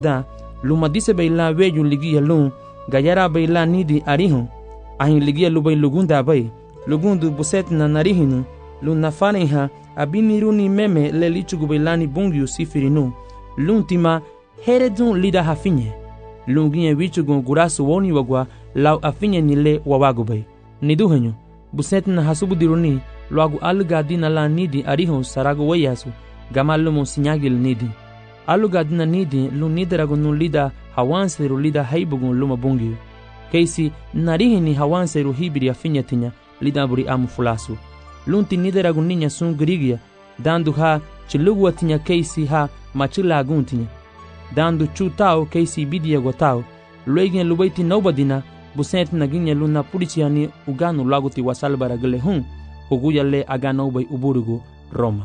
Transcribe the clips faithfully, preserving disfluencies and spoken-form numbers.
da luma dise baila weju ligia lun gayara baila nidi arihun ahin ligia lubay lugunda bay lugundu buset na narihinu lun nafaneha abiniruni meme le lichugu bailani bungyu sifirinu lun tima heredun lida hafinye lunginye wichugu gurasu woni wagwa lau afinye nile wawagubay niduhenyo buset na hasubudiruni luagu alugadina la nidi arihun saragu wayasu gamalumu sinyagil nidi alugadina nidi lun nidaragu nun lida hawanseru lida haibugun luma bungyu keisi narihini hawanseru hibiri afinye tinya lida buri amu fulasu lunti nidaragu ninya sun grigia dandu ha chilugu tinya keisi ha machila guntinya dandu chutao keisi bidia gotao luegen lubaiti nobadina buset naginya luna purichiani uganu laguti wasalbara gele hun huguya le agano bay uburugu Roma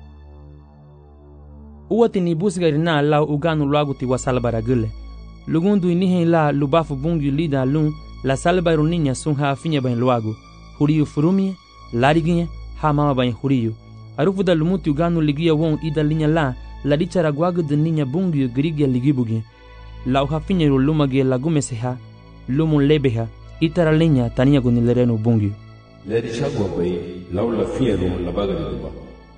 uwati ni busgarina la uganu laguti wasalbara gele lugundu inihe la lubafu bungu lida lun la salbaru ninya sun ha finya bain luagu huriyu furumie lariginye ha mama bain huriyu arufu da lumuti uganu ligia won ida linya la la dichara gwagu de ninya bungu grigia ligibugi la uha finya lumage lagumeseha lumun lebeha itara linya tania gunilerenu bungu Ledi chagwa bay laula fiero la baga de duba.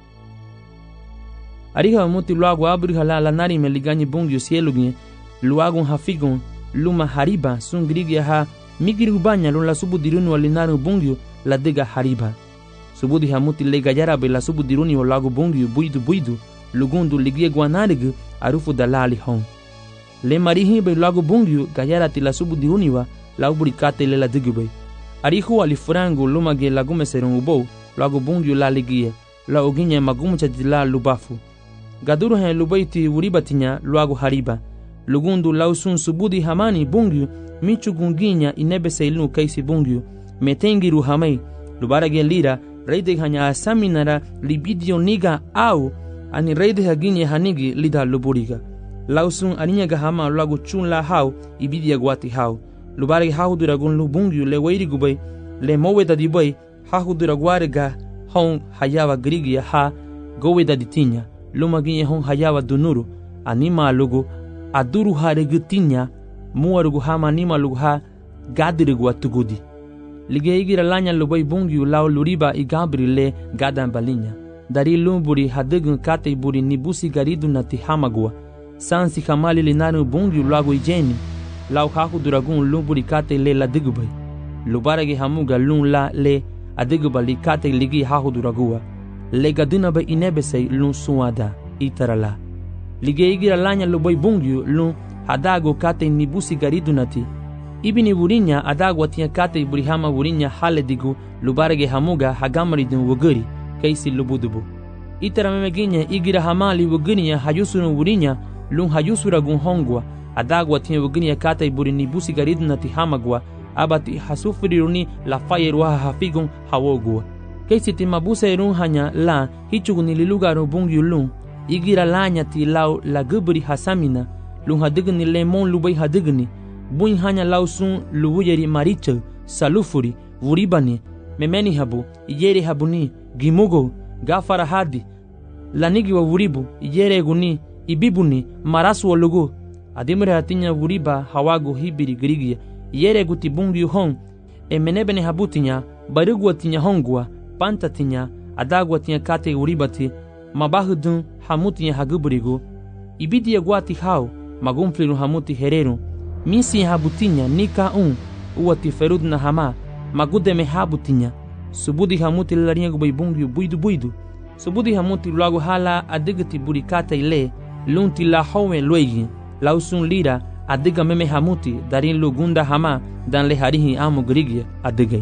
Ariha muti luagu abri hala la nari me liganyi bungu sielugi luagu hafigun luma hariba sun grigia ha migiri banya lun la subudirunu alinaru bungu la dega hariba subudi hamuti le gayara be la subudiruni o lagu bungu buidu buidu lugundu ligie guanarig arufu dalali hon le marihi be lagu bungu gayara ti la subudiruni wa la ubrikate le la digube arihu alifurangu lumage lagume serungubo lagu bungu la ligie la oginye magumucha dila lubafu gaduru hen lubaiti uribatinya lagu hariba lugundu lausun subudi hamani bungu michu gunginya inebe seilu kaisi bungu metengiru hamai lubarage lira reide hanya asaminara libidio niga au ani reide haginye hanigi lida luburiga lausun aninya gahama lagu chun la hau ibidia gwati hau lubarage hau duragun lubungu le weiri gubay le moweda dibay hau duragwarega hon hayawa grigia ha goweda ditinya lumaginye hon hayawa dunuru anima lugu aduru haregutinya muarugu hama anima lugu ha gadirigu atugudi lige igira lanya lubay bungu lao luriba igabri le gadan balinya dari lumburi hadegun kate buri nibusi garidu nati hamagua sansi kamali linaru bungu lagu ijeni lao haku duragun lumburi kate le la digubay lubarage hamuga lun la le adiguba li kate ligi haku duragua le gaduna ba inebesei lun suada itarala lige igira lanya lubay bungu lun hadago kate nibusi garidu nati ibini burinya adagwa tiya kate burihama burinya haledigu lubarage hamuga hagamaridun wuguri kaisi lubudubu itara memeginya igira hamali wuguniya hayusunu burinya lun hayusuragun hongwa adagwa tiya wuguniya kate burini busi garidunati hamagwa abati hasufiriruni la fayerwa hafigun hawogwa kaisi timabuse run hanya la hichuguni lilugaru bungu lun igira lanya ti lau la guburi hasamina lun hadigni lemon lubay hadigni buin hanya lausun luwuyeri maricha salufuri vuribani memeni habu yere habuni gimugo gafara hadi lanigi wa vuribu yere guni ibibuni marasu lugu adimre hatinya vuriba hawago hibiri grigia yere guti bungi hon emenebene habutinya barugu tinya hongwa pantatinya adagwa tinya kate uribati mabahudun hamutinya haguburigo ibidi yagwati hao magumfliru hamuti hereru misi habutinya nika un uwati ferud na hama magude me habutinya subudi hamuti lariya gubay bungu buidu buidu subudi hamuti lagu hala adigati burikata ile lunti la howe luegi lausun lira adiga meme hamuti darin lugunda hama dan le harihi amu grigia adigay.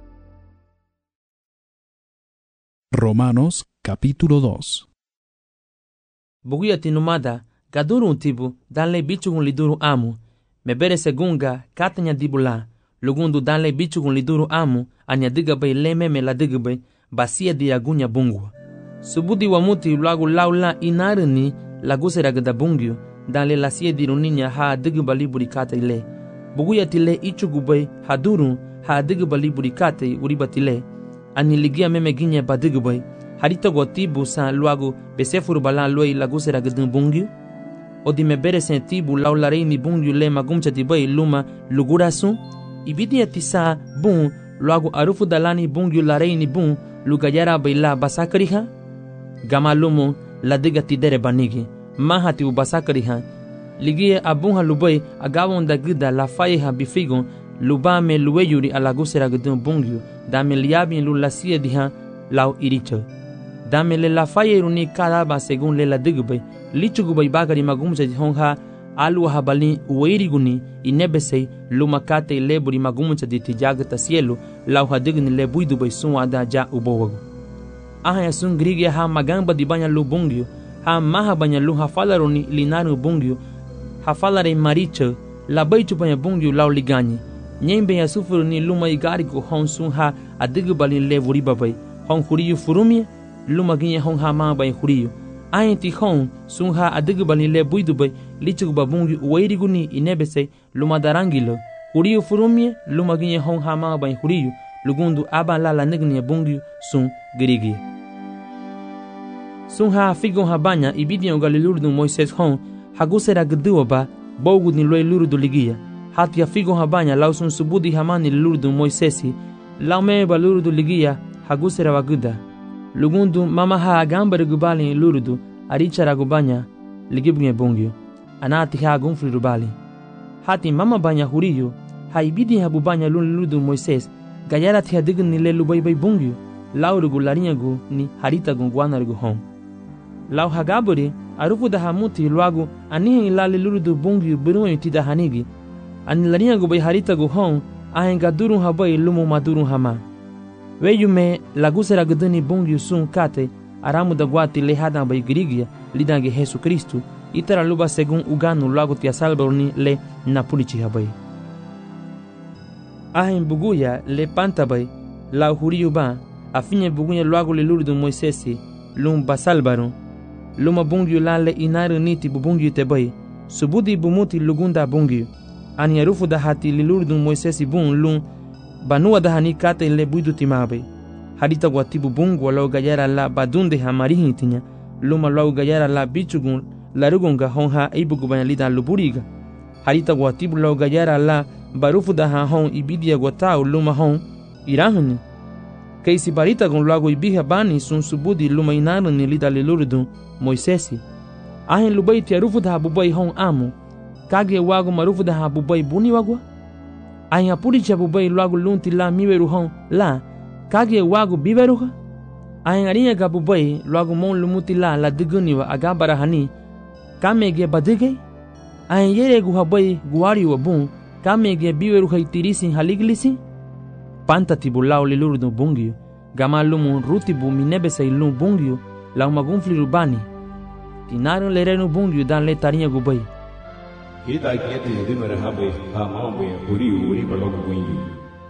Romanos capítulo dos. Buguya tinumada gaduru tibu dan le bichugun liduru amu mebere segunga katanya dibula lugundu danle bichugun liduru amu anya diga bay lememe la diga bay basia diagunya bungwa subudi wa muti lagu laula inarini lagusera gada bungyo danle la sia diruninya ha diga bali burikata ile buguya tile ichugu bay haduru ha diga bali burikata uribatile ani ligia meme ginya badiga bay harito gotibu sa luagu besefuru bala loi lagusera gada bungyo o di me bere sentibu lau larei ni bungyu le magumcha ti bai luma lugurasu ibidi atisa bun luagu arufu dalani bungyu larei ni bun lugayara bai la basakariha gama lumu la diga ti dere banigi maha ti ubasakariha ligie abunha lubai agawon da gida la faiha bifigon luba me lueyuri alagusera gudun bungyu dame liabin lulasia diha lau iricho dame le la fairuni kadaba según le la digbe lichugubai bagari magumja honha alu habali uiriguni inebesei lumakate leburi magumja di tijagata cielo lau hadigni le buidu bai suada ja ubowago aha sun grigia ha magamba di banya lu bungyu ha maha banya lu hafalaruni linaru bungyu hafalare maricho la baichu banya bungyu lau ligani nyembe ya sufuru ni luma igari ko honsun ha adigbali le vuri babai hon huriyu furumi luma ginye hon ha ma bai huriyu ayenti hon sun ha adigbali le buidu bai lichu babungu wairiguni inebese luma darangilo huriyu furumi luma ginye hon ha ma bai huriyu lugundu aba la la nigni bungu sun girigi sun ha figon ha banya ibidion galilurdu Moises hon hagusera gduoba bogu ni loy lurdu ligia hatia figon habanya lausun subudi hamani lurdu Moisesi laume balurdu ligia hagusera waguda lugundu mama ha agambare gubali lurdu arichara gubanya ligibnye bongyo anati ha gunfri rubali hati mama banya huriyo haibidi habubanya lurdu Moises gayara tia digni le lubai bai bongyo laurugu larinyagu ni harita gungwanargu hom lau hagaburi arufu da hamuti luagu anihin ilali lurdu bongyo burun tida hanigi ani larinha go bai harita go hon ahenga durun habai lumu madurun hama weyume lagusera gudani bongyu sun kate aramu da guati lehada bai grigia lidange Jesu Kristu itara luba segun uganu lagu tia salborni le napulichi habai ahen buguya le panta bai la huriyu ba afinye buguya lagu le lurdu Moisesi lum basalbaru luma bongyu la le inaru niti bubungyu te bai subudi bumuti lugunda bongyu ani arufu da hati lilurdu Moisesi bun lun banua da hani kate le buidu timabe hadita guatibu bungu walau gayara la badunde hamarihi tinya luma lau gayara la bichugun la rugunga honha ibugu banyalida luburiga hadita guatibu lau gayara la barufu da ha hon ibidia guatau luma hon irahuni kaisi barita gun lagu ibiha bani sun subudi luma inaru ni lida lilurdu Moisesi ahen lubai tia rufu da bubai hon amu kage wago marufu da habubai buni wagwa aya puri chabubai lagu lunti la miveru hon la kage wago biveruha aya ariya gabubai lagu mon lumuti la la diguni wa agabara hani kamege badige aya yere gu habai guari wa bun kamege biveru haitirisi haliglisi panta tibulau lilurdu bungyu gamalumu rutibu minebesai lum bungyu la magunfli rubani tinaru lerenu bungyu dan le tarinha gubai Kita kieti dimere habe ha mambe uri uri balogu wingi.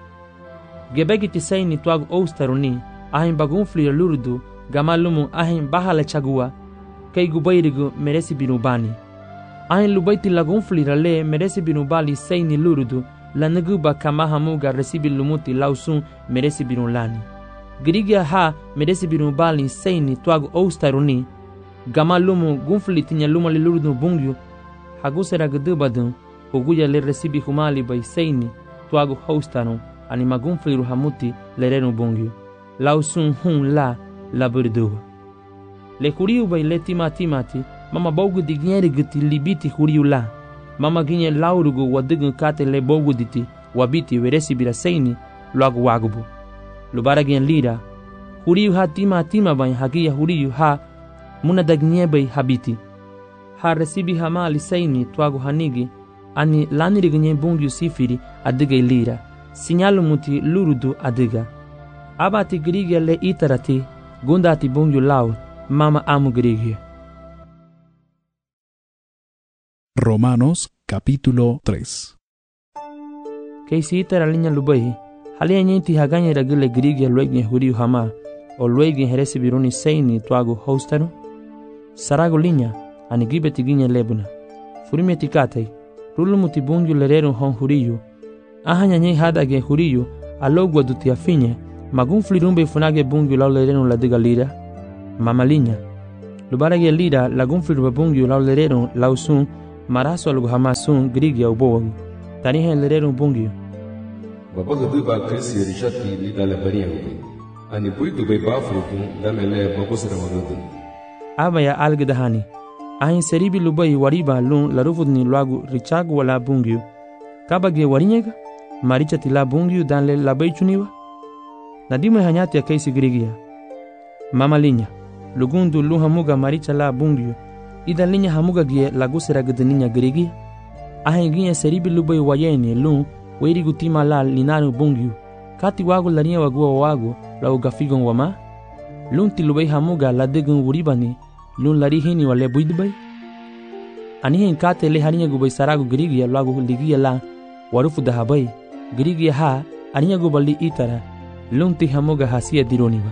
Gebeki tisaini tuagu oustaruni ahin bagunfli lurdu gamalumu ahin bahala chagua kei gubairigu meresi binubani. Ahin lubaiti lagunfli rale meresi binubali saini lurdu la naguba kamahamuga resibi lumuti lausun meresi binulani. Girigia ha meresi binubali saini tuagu oustaruni gamalumu gunfli tinya luma lurdu bungyu hagusera gdubadun uguya le resibi humali bai seini tuagu hostanu ani magunfliru hamuti lerenu bungyu lausun hun la la burdu le kuriu bai le tima timati mama bogu digneri gti libiti kuriu la mama ginye laurugu wadigun kate le bogu diti wabiti weresibira seini luagu wagubu lubara gen lira kuriu ha tima tima bai hagia huriu ha muna dagnye bai habiti ha resibi hamali saini tuagu hanigi ani lanirignye bungyu sifiri adiga lira sinyalu muti lurudu adiga abati grigia le itarati gundati bungyu lau mama amu grigia. Romanos capítulo tres. Keisi itara linya lubai halia nyenti haganya ragile grigia luegne huriu hama o luegne heresibiruni saini tuagu hostaru sarago linya ani gibeti ginya lebuna furime tikatai rulu muti bungyu lerero hon huriyu ahanya nye hada ge huriyu alogwa duti afinye magun flirumbe funage bungyu lau lerero la diga lira mamalinya Lubarage lida lagun firba bungyo lau lerero lau sun maraso algo hamasun grigia ubowagu. Tanihe lerero bungyo. Babaga duba krisi rishati lida la bariya ubi. Ani buitu bay bafrukun damele babosara magudun. Aba ya algedahani. Ahin seribi lubai wariba lun larufudni luagu richagu wala bungyo. Kabage warinyega marichati la bungyo danle labai chuniwa. Nadime hanyati ya kaisi grigia. Mama linya. Lugundu lu hamuga maricha la bungyo. Ida linya hamuga gie lagusera gedeninya grigia. Ahin gie seribi lubai wayeni lun weiri gutima la linaru bungyo. Kati wagu larinya wagua wagu la ugafigon wama. Lun tilubai hamuga la degun wuribani. Lun lari hini wale buidbai. Anihin kate le harinya gubai saragu grigia lagu ligia la warufu dahabai. Grigia ha aninya gubali itara. Lun ti hamuga hasia dironiwa.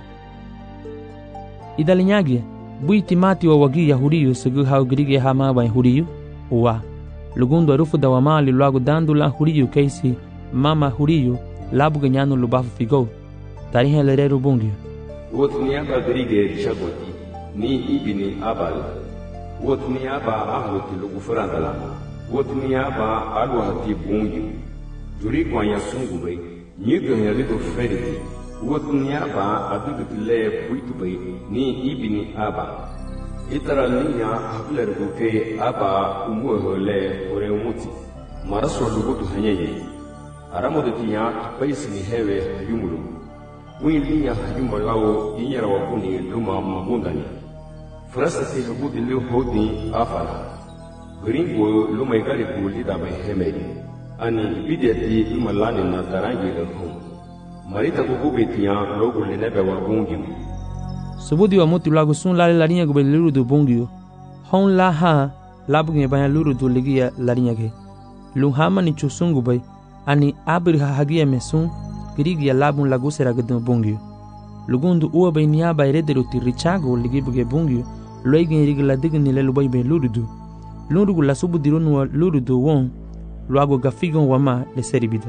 Idalinyage buiti mati wa wagi ya huriyu segu hau grigia ha mabai huriyu. Uwa. Lugundu warufu da wamali lagu dandu la huriyu kaisi mama huriyu labu ganyanu lubafu figo. Tarihe lereru bungyo. Wotniaba grige rishagoti. Ni ibini abal. Wotniaba ahluti lugufurandala. Wotniaba alwahati bungi. Juri kwa yasungu bay. Nyiga yalido feriti. Wotniaba adugitile buitu bay. Ni ibini aba. Itara linya habler guke aba umuho le ore umuti. Maraso lugutu hanyenye. Aramodetiya paisi ni hewe yumulu. Wili ya hajumba lao inyara wakuni luma mabundani. Frasati habudi liu hodi afala. Gringo luma igari gulida by hemedi. Ani bideti luma lani na tarangi lehum. Marita kukubetiya logo linebe wa bungim. Subudi wa muti lagu sun lali larinya gube luru du bungio. Hon la ha labuge banya luru du ligia larinya ge. Lunghama ni chusungu bay. Ani abri hagia mesun. Grigia labun lagusera gedun bungyo. Lugundu uwa bay niaba erederu ti richago ligibuge bungyo. Loigin rigla digni le lubay bay lurudu. Lurugu la subu dirunu wa lurudu won. Luago gafigon wama le seribida.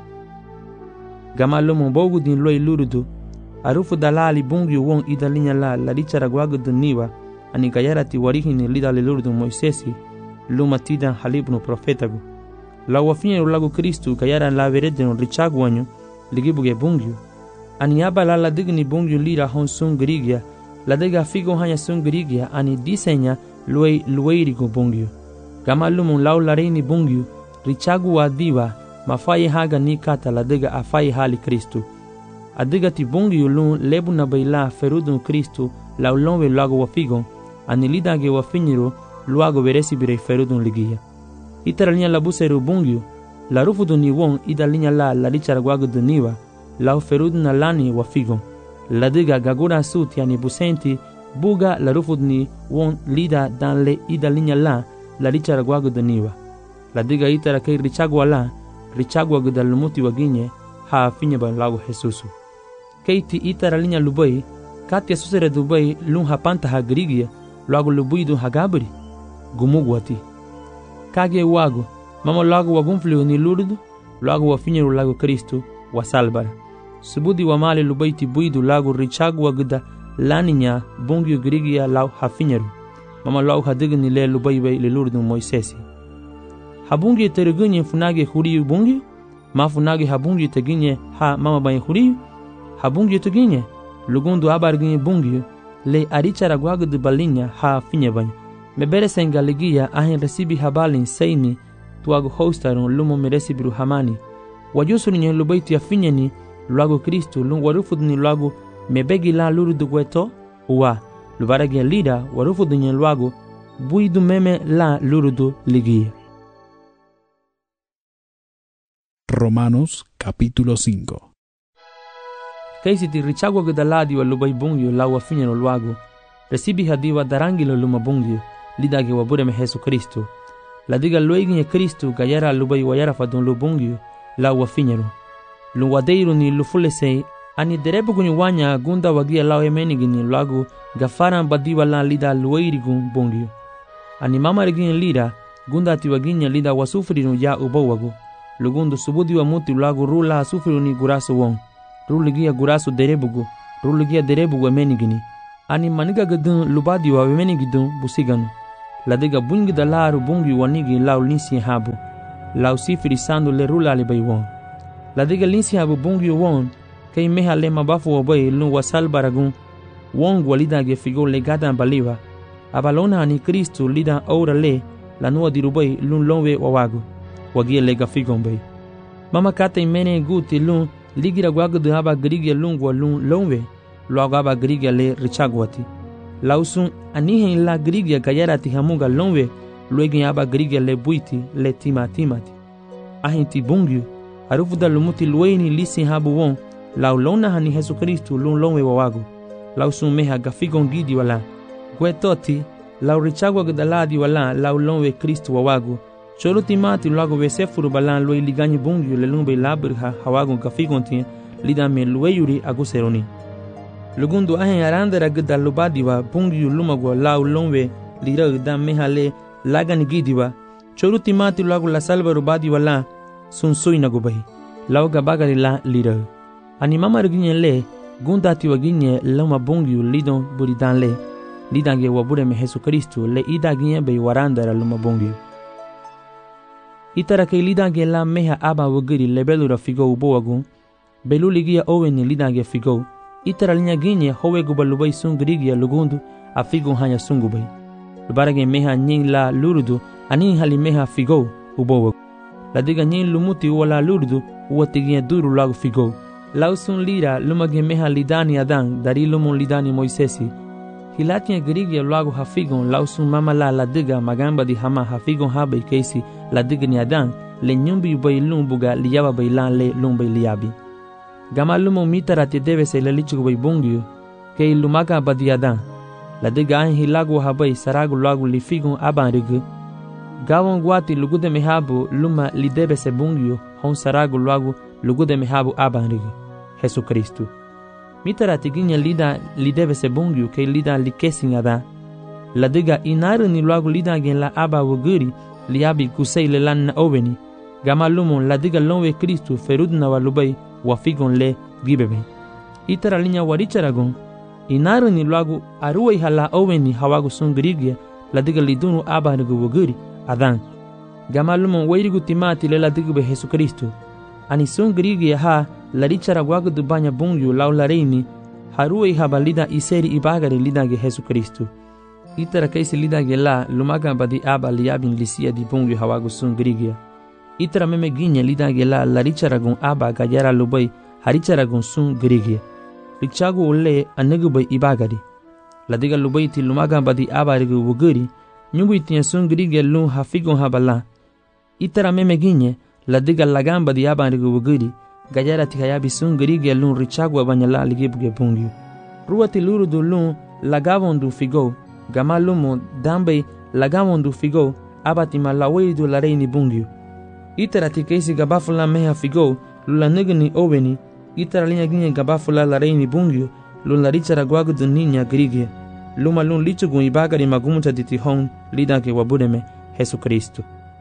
Gama lomo bogu din loy lurudu. Arufu dalali bungyo won ida linya la la richara guago duniwa. Ani gayara ti warihini lida le lurudu Moisesi. Luma tidan halibnu profetagu. La wafinye lago Kristu gayara la veredenu richago wanyo. Ligibuge bungyo. Ani aba la la digni bungyo lira hon sun grigia. La dega figo hanya sun grigia ani disenya luei lueirigo bungyo. Gama lumun lau lareini bungyo. Richagu wa diwa mafai haga ni kata la dega afai hali Kristu. Adiga ti bungyo lun lebu na baila ferudun Kristu lau lonwe lago wa figo. Ani lidage wa finiro luago veresi birei ferudun ligia. Itara linya la buseru bungyo. La rufudu ni won ida linya la la richara guagu duniwa, la ferudu na lani wa figon. La diga gagura suti ani busenti, buga la rufudu ni won lida dan le ida linya la la richara guagu duniwa. La diga itara kei richagwa la, richagwa gudalumuti waginye, ha finye ba lagu Jesusu. Kei ti itara linya lubai, katia susere dubai lun hapanta ha grigia, lagu lubuidu hagabri, gumugwati. Kage wago, mama lago wa gunfliu ni lurudu, lago wa finyeru lago Kristu wa salbara. Subudi wa mali lubaiti buidu lago richagu wa gida laninya bungyo grigia lau hafinyeru. Mama lago hadiga ni le lubaibai le lurudu Moisesi. Habungyo teregunye funage huriyu bungyo, ma funage habungyo teginye ha mama bayi huriyu. Habungyo teginye, lugundu abarginye bungyo, le arichara guagudu balinya ha finyebanyo. Mebere senga ligia ahin resibi habalin seini, tuago hostaron lumo meresibiru hamani. Wajusu ni lubaiti ya finyeni luago Kristu lung warufudu ni luago mebegi la lurudu weto uwa lubaragi lida warufudu ni luago buidu meme la lurudu ligia. Romanos capítulo cinco. Kaisi ti richagwa gudaladi wa lubai bungyo la wa finyeno luago resibi hadiwa darangilo luma bungyo lidage wa bureme Jesu Kristu. La diga luegin e Kristu gayara lubai wayara fadun lubungyo la wafinyero. Lu wadeiru ni lufulesei ani derebu guni wanya gunda wagia lao emenigini lagu gafaran badiwa la lida lueirigun bungyo. Ani mama regin lida gunda tiwaginya lida wasufriru ya ubawagu. Lugundu subudi wa muti lagu rula sufriru ni gurasu wong. Ruligia gurasu derebugu, ruligia derebugu emenigini. ani maniga gedun lubadi wa wemeni gidun busiganu ladiga bungi da laru bungi wanigi lau linsi habu lau sifiri sandu le rula ali bay won ladiga linsi habu bungi won kay meha le mabafu wa bay lu wasal baragun won walida ge figo le gada baliva abalona ani Kristo lida ora le la nuwa dirubay lun lonwe wawagu wagie le ga figon bay mama kata imene guti lun ligira gwagu de aba grige lun gwa lun lonwe lo aba grige le richagwati lausun anihen la grige gayara ti hamuga lonwe luegi aba grige le buiti le tima timati ahinti bungyu arufu da lumuti lueni lisi habu won lau lona hani Jesu Kristo lun lonwe wawagu lausun meha gafigon gidi wala gwetoti lau richagwa gdaladi wala lau lonwe Kristo wawagu cholo timati luago vesefuru balan lue liganyi bungyu le lumbe labirha hawagu gafigon tin lidame lueyuri aguseroni lugundu ahen arandera gda lubadiwa bungyu lumagwa lau lonwe lira gda mehale lagani gidiwa cholo timati luago la salva rubadi wala sunsui nagubahi lau gabagari la lira ani mama ruginye le gundati waginye lama bungyu lidon buridan le lidange wabure me Jesu Kristo le idaginye be warandara luma bungyu itara ke lidange la meha aba wagiri lebelura figo ubowagun beluligia oweni lidange figo itara linya ginye howe gubalubay sungrigia lugundu a figo hanya sungubay lubarage meha nyin la lurudu ani hali meha figo ubowagun ladiga nyin lumuti wala lurudu uwatigia duru lagu figo lausun lira lumage meha lidani adan dari lumun lidani Moisesi hilatia grigia lagu hafigon lausun mama la ladiga magamba di hama hafigon habe keisi ladiga ni adan le nyumbi bay lumbuga liyaba bay lan le lumbay liyabi gama lumu mitara te debe se le lichu bay bungyu ke lumaga badi adan ladiga an hilagu habay saragu lagu lifigon aban rigu gawon guati lugude mehabu luma lidebe se bungyu hon saragu lagu lugude mehabu aban rigu Jesu Kristo mitara tiginya lida lidebe se bungyu ke lida likesin ada ladiga inaru ni lagu lida gen la aba wuguri liabi kusei le lan oweni gama lumon ladiga lonwe Kristo ferudna walubay wafigon le gibebe itara linya waricharagon inaru ni lagu aruwai hala oweni hawagu sungrigia ladiga lidunu aba nugu wuguri adan gama lumon wairigu timati le ladiga be Jesu Kristo ani sungrigia ha larichara gwagu dubanya bungyu lau lareini haruei habalida iseri ibagare lidage Jesu Kristo itara kaisi lidage la lumaga badi aba liabin lisia di bungyu hawagu sungrigia itara meme ginye lidage la larichara gun aba gayara lubay harichara gun sungrigia richagu ule anegu bay ibagari ladiga lubay ti lumaga badi aba rigu wuguri nyungu itia sungrigia lu hafigon habala itara meme ginye ladiga lagamba di aba rigu wuguri gayara tikayabi sungrigia lun richagwa banyala ligibuge bungyu ruwati lurudu lun lagavondu figo gama lumo dambe lagavondu figo abati malaweidu lareini bungyu itara tikaisi gabafula meha figo lula nigni oweni itara linya ginye gabafula lareini bungyu lun larichara gwagudu ninya grigia luma lun lichugun ibagari magumucha ditihon lidake wabudeme Jesu Kristo.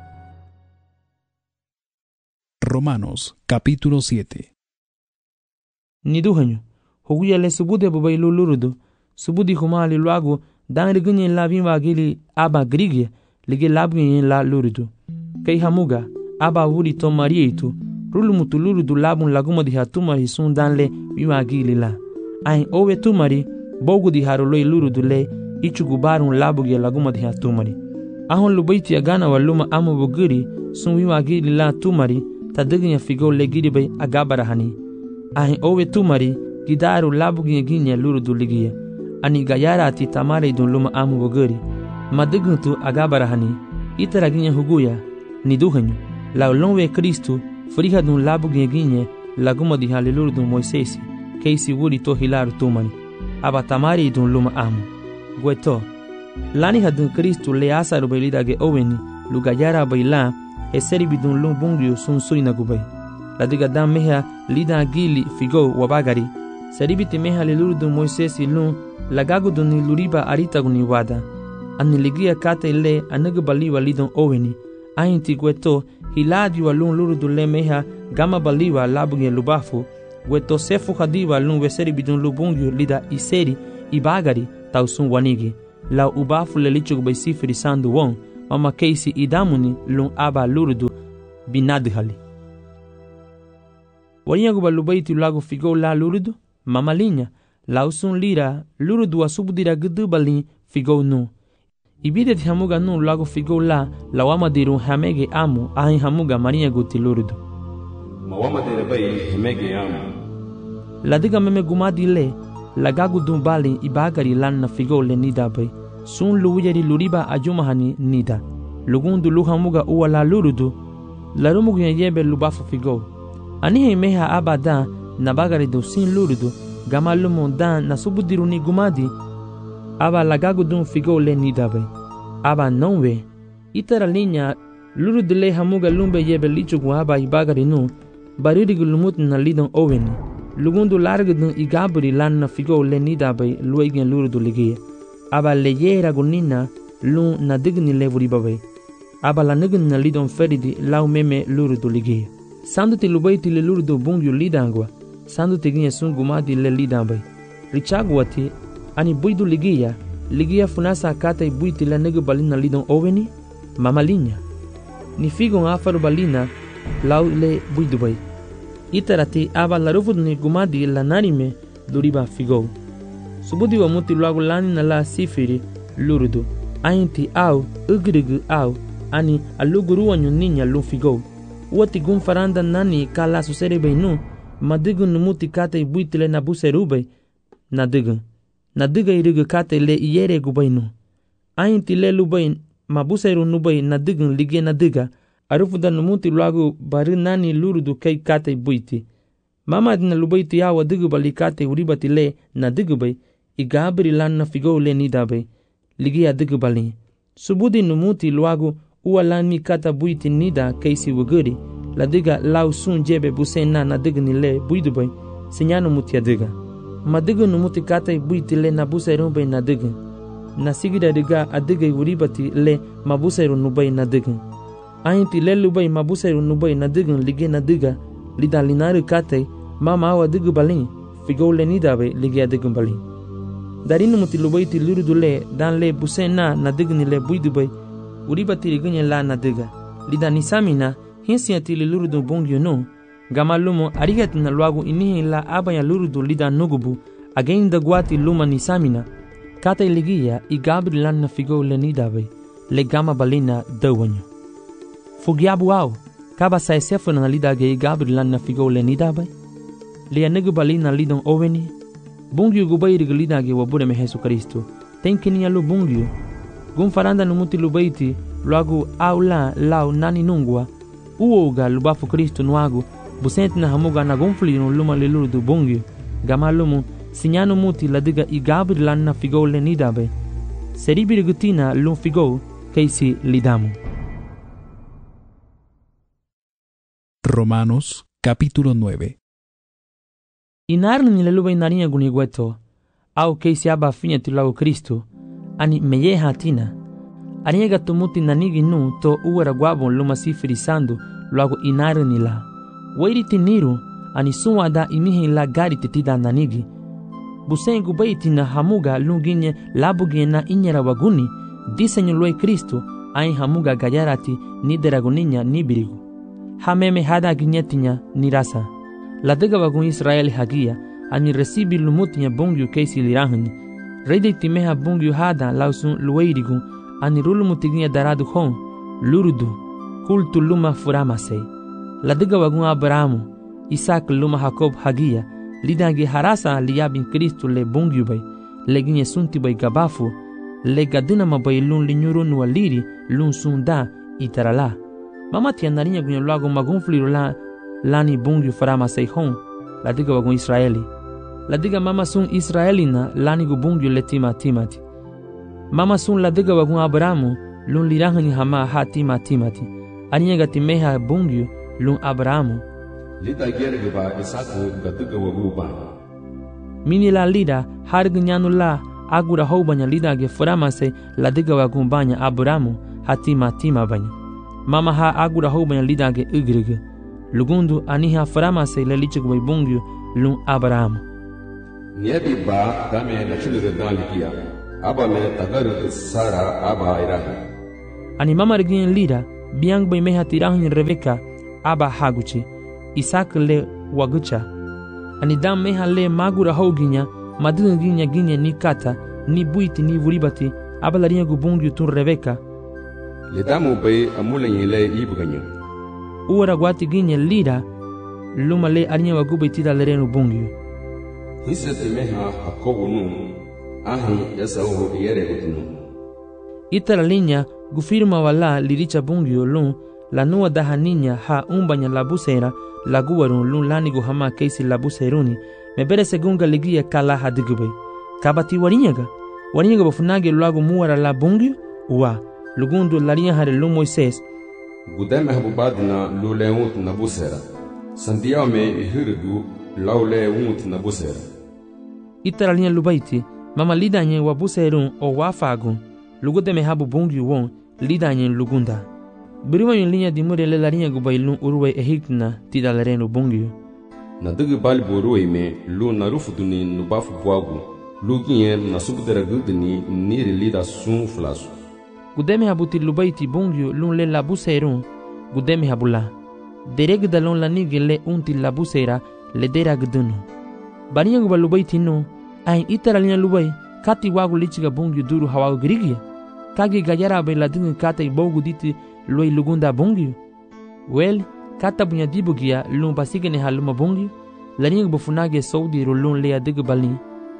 Romanos capítulo siete. Niduhanyo huguya le subude babay lulurudu subudi humali luagu dan rigunye la bimba gili aba grigia lige labgunye la lurudu kay hamuga aba wuri to marieitu rulumutu lurudu labun laguma di hatuma hisun dan le bimba gili la ain owe tumari bogu di haroloi lurudu le ichugubarun labuge laguma di hatumari ahon lubaiti agana waluma amu buguri sun bimba gili la tumari tadiginya figo le gidibay agabarahani ahin owe tumari gidaru labuginya ginya lurudu ligiya ani gayara ati tamare dun luma amu bogori madiguntu agabarahani itara ginya huguya niduhanyu la lonwe Kristo friha dun labuginya ginya laguma di haliluru dun Moisesi keisi wuri to hilaru tumani aba tamare dun luma amu gweto lani hadun Kristo le asaru bailidage oweni lugayara baila eseri bidun lum bungyu sun suina gubay ladiga dam meha lida gili figo wabagari seribiti meha lilurdu Moisesi lum lagagu duni luriba aritaguni wada ani ligia kate le anagu baliwa lidon oweni ainti gweto hiladi wa lum lurdu le meha gama baliwa labuge lubafu gweto sefu hadiwa lum weseri bidun lubungyu lida iseri ibagari tausun wanigi lau ubafu le lichuk bay sifiri sandu won mama keisi idamuni lung aba lurudu binadhali wanya guba lubaiti lagu figo la lurudu mama linya lausun lira lurudu asubudira gudu balin figo nu ibide ti hamuga nu lagu figo la lawama diru hamege amu ahin hamuga marinha guti lurudu mawama dere bay hamege amu ladiga meme gumadi le lagagu dum balin ibagari lan na figo le nida bay sun luwiyari luriba ajumahani nida lugundu luhamuga uwa la lurudu larumugu yebe lubafu figo anihe meha abada na bagari do sin lurudu gamalumu dan na subudiru ni gumadi aba lagagu dum figo le nida bay aba nonwe itara linya lurudu le hamuga lumbe yebe lichugu aba ibagari nu baririgu lumut na lidon oweni lugundu largu dum igaburi lan na figo le nida bay luegen lurudu ligie aba leyera gunina lu na digni levuri babay aba la nign na lidon feridi lau meme lurudu ligie sandu ti lubaiti le lurudu bungyu lidangwa sandu ti ginye sun gumadi le lidambay richagwati ani buidu ligia ligia funasa kata buiti le negu balina lidon oveni mama linya ni figon afaru balina lau le buidu bay itarati aba la rufud ni gumadi la narime duriba figo subudi wa muti lagu lani na la sifiri lurudu ainti au ugrigu au ani aluguru wanyu ninya lufigo wati gun faranda nani kala susere beinu madigu numuti kata ibuitile na buserube nadigu nadiga irigu kata le iyere gubainu ainti le lubain mabuseru nubai nadigu lige nadiga arufuda numuti lagu bari nani lurudu kai kata ibuiti mama dina lubaiti ya wadigu bali kata uribati le nadigu bay igabri lan na figo le nidabe ligi adigu bali subudi numuti luagu uwa lan mi kata buiti nida kaisi wuguri ladiga lau sun jebe busen na nadigu ni le buidubay sinyanu muti adiga madigu numuti kata buiti le na buseru bay nadigu na sigira diga adiga uribati le mabuseru nubay nadigu ainti le lubay mabuseru nubay nadigu ligi nadiga lida linari kata mama awa adigu bali figo le nidabe ligi adigu bali darinu muti lubaiti lurudu le dan le busena na digni le buidubay uribati ligunye la na diga lida nisamina hinsiati le lurudu bongyo no gamalumo arigat na luagu inihi la abaya lurudu lida nugubu againda guati luma nisamina kata iligia igabri lan na figo le nidabay le gama balina dawanyo fugiabu au kaba sa esefu na lida ge igabri lan na figo le nidabay le anugu balina lidon oweni bungyu gubairi gulidage wabure me Yesu Kristo tenkini alu bungyu gun faranda numuti lubaiti luagu aula lau nani nungwa uoga lubafu Kristo nuagu busenti na hamuga na gunfli no luma leluru du bungyu gamalumu sinyanu muti ladiga igabri lanna figo le nidabe seribiri gutina lum figo keisi lidamu. Romanos capítulo nueve. Inarni ni leluba inaria gunigueto, au keisi aba finya tilago Kristo, ani meye hatina. Aniega tumuti nanigi nu to uwera guabon luma sifiri sandu luago inarni la. Wairi tiniru ani suwa da imihi la gari titida nanigi. Busengu baiti na hamuga lunginye labugie na inyera waguni, disenyo luai Kristo, ai hamuga gayarati ni deragoninya ni birigu. Hameme hada ginyetinya ni rasa. Ladega wagun Israeli hagia, ani resibi lumutinya bungyu keisi lirahani. Rede timeha bungyu hada lausun lueirigu, ani rulumutiginya daradu hon, lurudu, kultu luma furamase. Ladega wagun Abrahamu, Isaac luma Jacob hagia, lidangi harasa liyabin Kristo le bungyu bay, leginye sunti bay gabafu, le gadinama bay lun linyurun waliri, lun sunda itarala. Mama tia narinya gunya luago magunfliru la lani bungyu farama seihon, ladiga wagun Israeli. Ladiga mama sun Israelina lani gu bungyu letima timati. Mama sun ladiga wagun Abrahamu lun lirahani hama ha tima timati. Aniega timeha bungyu lun Abrahamu. Lida gerge ba Isaku gatuga wagu ba. Mini la lida hargu nyanu la agura houbanya lida ge farama se ladiga wagun banya Abrahamu hatima tima banya. Mama ha agura houbanya lida ge ugrige. Lugundu aniha farama se lelichuk bay bungyu lun Abrahamu. Niabi ba kame na chile dan likia. Aba me tagar sara aba irahi. Ani mama regin lira biang bay meha tirahin Rebeka aba haguchi. Isaac le wagucha. Ani dam meha le magura hoginya madun ginya ginya ni kata ni buiti ni vuribati aba larinha gubungi tun Rebeka. Le damu bay amulen le ibganyo. Uara guati ginya lira luma le arinha wagubai tida lerenu bungi. Hisete meha hakobu nu ahi yasau yere gutinu. Ita la linha gufirma wala liricha bungio lun la nua daha niña ha umbanya la busera la guarun lun lanigu hama keisi la buseruni me bere segunga ligia kala hadigube kabati warinyaga warinyaga bafunage lagu muara la bungio wa lugundu larinha hare lu Moises Gudeme habubadina lule unt na busera sandiao me hirgu laule unt na busera. Ita la linha lubaiti mama lidanye wa buserun o wafagun lugudeme habu bungio won lidanye lugunda. Biriwa yung linya di mure le larinha gubailun uruwe ehikna tida lerenu bungio. Na digi bali boruwe me lu na rufuduni nubafu buagu lu ginye na subdera gudini niri lida sun flasu. Gudeme habuti lubaiti bungio lun le labuserun gudeme habula. Dereg dalon la nige le unti labusera le dera gudunu. Barinha guba lubaiti no ain itara linya lubai kati wagu lichiga bungio duru hawagu girigia. Kage gayara bay la dingi kata i bogu diti loi lugunda bungio. Well, kata bunya dibugia lun basigene haluma bungio. Larinha bufunage saudi lun lea digu balin.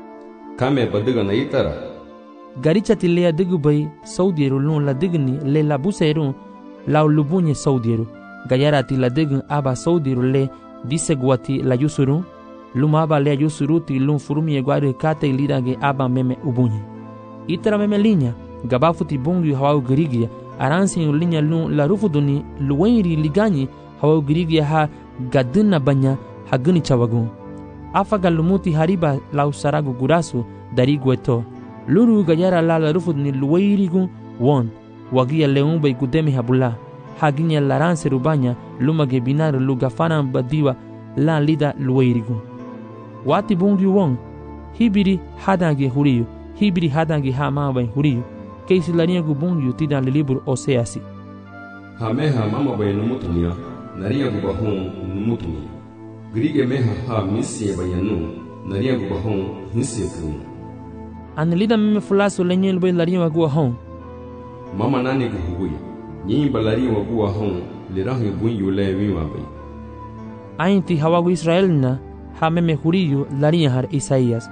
Kame badiga na itara. Garicha ti lea digu bay saudi lun la digni le la buserun lau lubunye saudi. Gayara ti la digun aba saudi le diseguati la yusurun. Luma aba lea yusuruti lun furumi eguari kata ilidage aba meme ubunye. Itara meme linha. Gabafuti bungio hawau girigia aransi linya lun la rufuduni luwairi ligani hawau girigia ha gaduna banya haguni chawagun. Afaga lumuti hariba lau saragu gurasu dari gueto. Luru gayara la la rufuduni luwairi gun won. Wagia leumba gudeme habula. Haginya laranse rubanya luma gebinar lugafana badiwa la lida luwairi gun. Wati bungio won. Hibiri hadange huriyo. Hibiri hadange ha mabai huriyo. Keisi larinha gubungio tida le libro Oseasi. Hameha mama bay numutumia, narinha gubahon numutumia. Grige meha ha misie bayanu, narinha gubahon misie kunu. Anelida meme fulaso lenyel bay larinha waguahon. Mama nani guhuguya, nyimba larinha waguahon, lirahi bunyo le wiwa bay. Ainti hawagu Israelina, ha meme huriyo larinha har Isaías.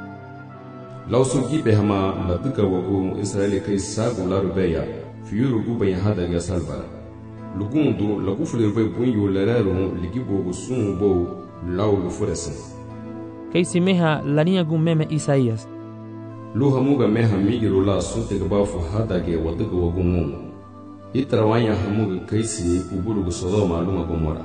Lausu gibe hama la duka wagu Israeli kai sagu la rubeya fiuru guba ya hada ya salvara lugundu la gufule rube bunyo lerero ligibo gusun bo lau lufuresen kai simeha larinha gu meme Isaías lu hamuga meha migiru la sunte gabafu hada ge waduka wagu mu itrawanya hamuga kai si uburu Sodoma luma Gomora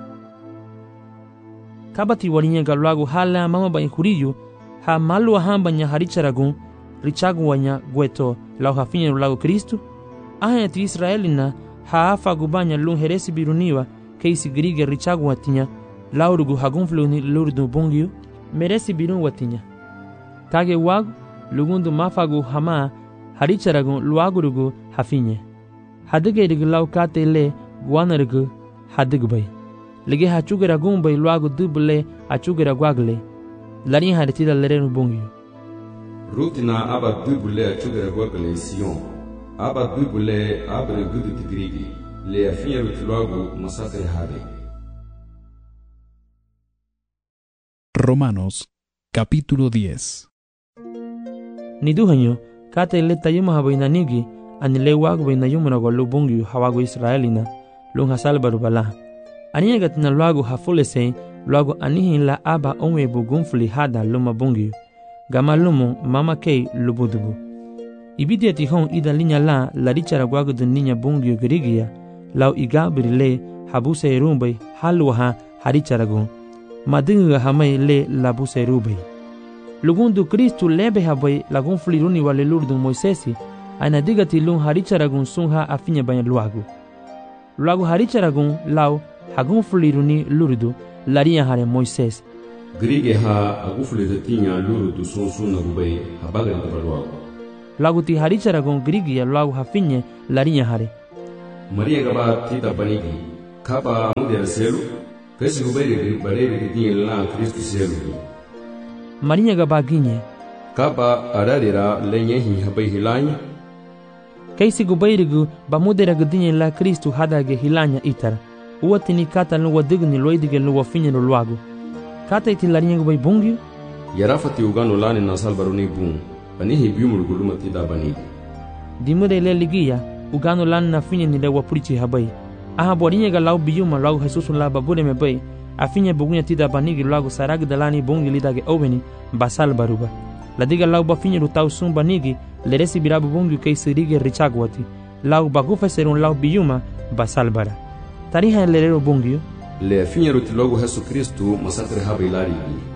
kabati warinha galwagu hala mama ba huriyo ha malu hambanya haricharagun richagu wanya gueto lau hafinye lago Kristu aha ti Israelina ha afa gubanya lun heresi biruniwa keisi grige richagu watinya laurugu hagunfluni lurdu bungio meresi birun watinya kage wagu lugundu mafagu hama haricharagun luagurugu hafinye hadige rig lau kate le guanarugu hadigbay lege hachugera gumbay luagu dubule hachugera gwagle larinha haritida lerenu bungio. Rutina aba dubule achugera gwagale Sion. Aba dubule abre gudu tigrigi. Le afinha rutulago masakre hade. Romanos, capítulo diez. Niduhanyo, kate le tayuma habainanigi, anile wagu bainayumuna gwalu bungio hawagu Israelina, lung hasalbaru bala. Aniagat na luagu hafulese, luagu anihin la aba onwe bugunfuli hada luma bungio. Gama lumo mama kei lubudubu. Ibidia tihon ida linya la la richara gwagu dun ninya bungio girigia, lau igabiri le habuse rumbai halwaha haricharagun. Madinga hamay le labuse rubai. Lugundu Kristu lebe habai lagunfuli runi wale lurdun Moisesi, aina digati lun haricharagun sunha afinya banya luagu. Luagu haricharagun lau hagunfuli runi lurdu laria hare Moises. Grige ha agufule de tinha luru tu sunsu na gubei habagari de balwa. Lagu ti harichara gon Grigia lagu hafinye larinya hare. Maria gaba tita panigi. Kaba mudel selu. Kasi gubei de barere de tinha la Kristo selu. Maria gaba ginye. Kaba ararira lenye hi habai hilanya. Kaisi gubei ba mudera gudinye la Kristo hadage hilanya itara. Uwati ni kata luwa digni loidige luwa finye no luago. Kata iti larinya gubei bungyo. Yarafati ugano lani na salbaruni bung. Panihi biumul guluma tida banigi. Dimure le ligia ugano lani na finye ni lewa purichi habai. Aha borinye ga lau biuma lau Jesusu la babure me bai. Afinye bugunya tida banigi luago saragi dalani bungi lidage oveni basal baruba. Ladiga lau ba finye rutau sum banigi leresi birabu bungyo kaisi rige richagwati. Lau bagufa serun lau biuma basal bara. Tariha lerero bungyo. Le finye rutilogu Jesu Kristu masakre habai lari.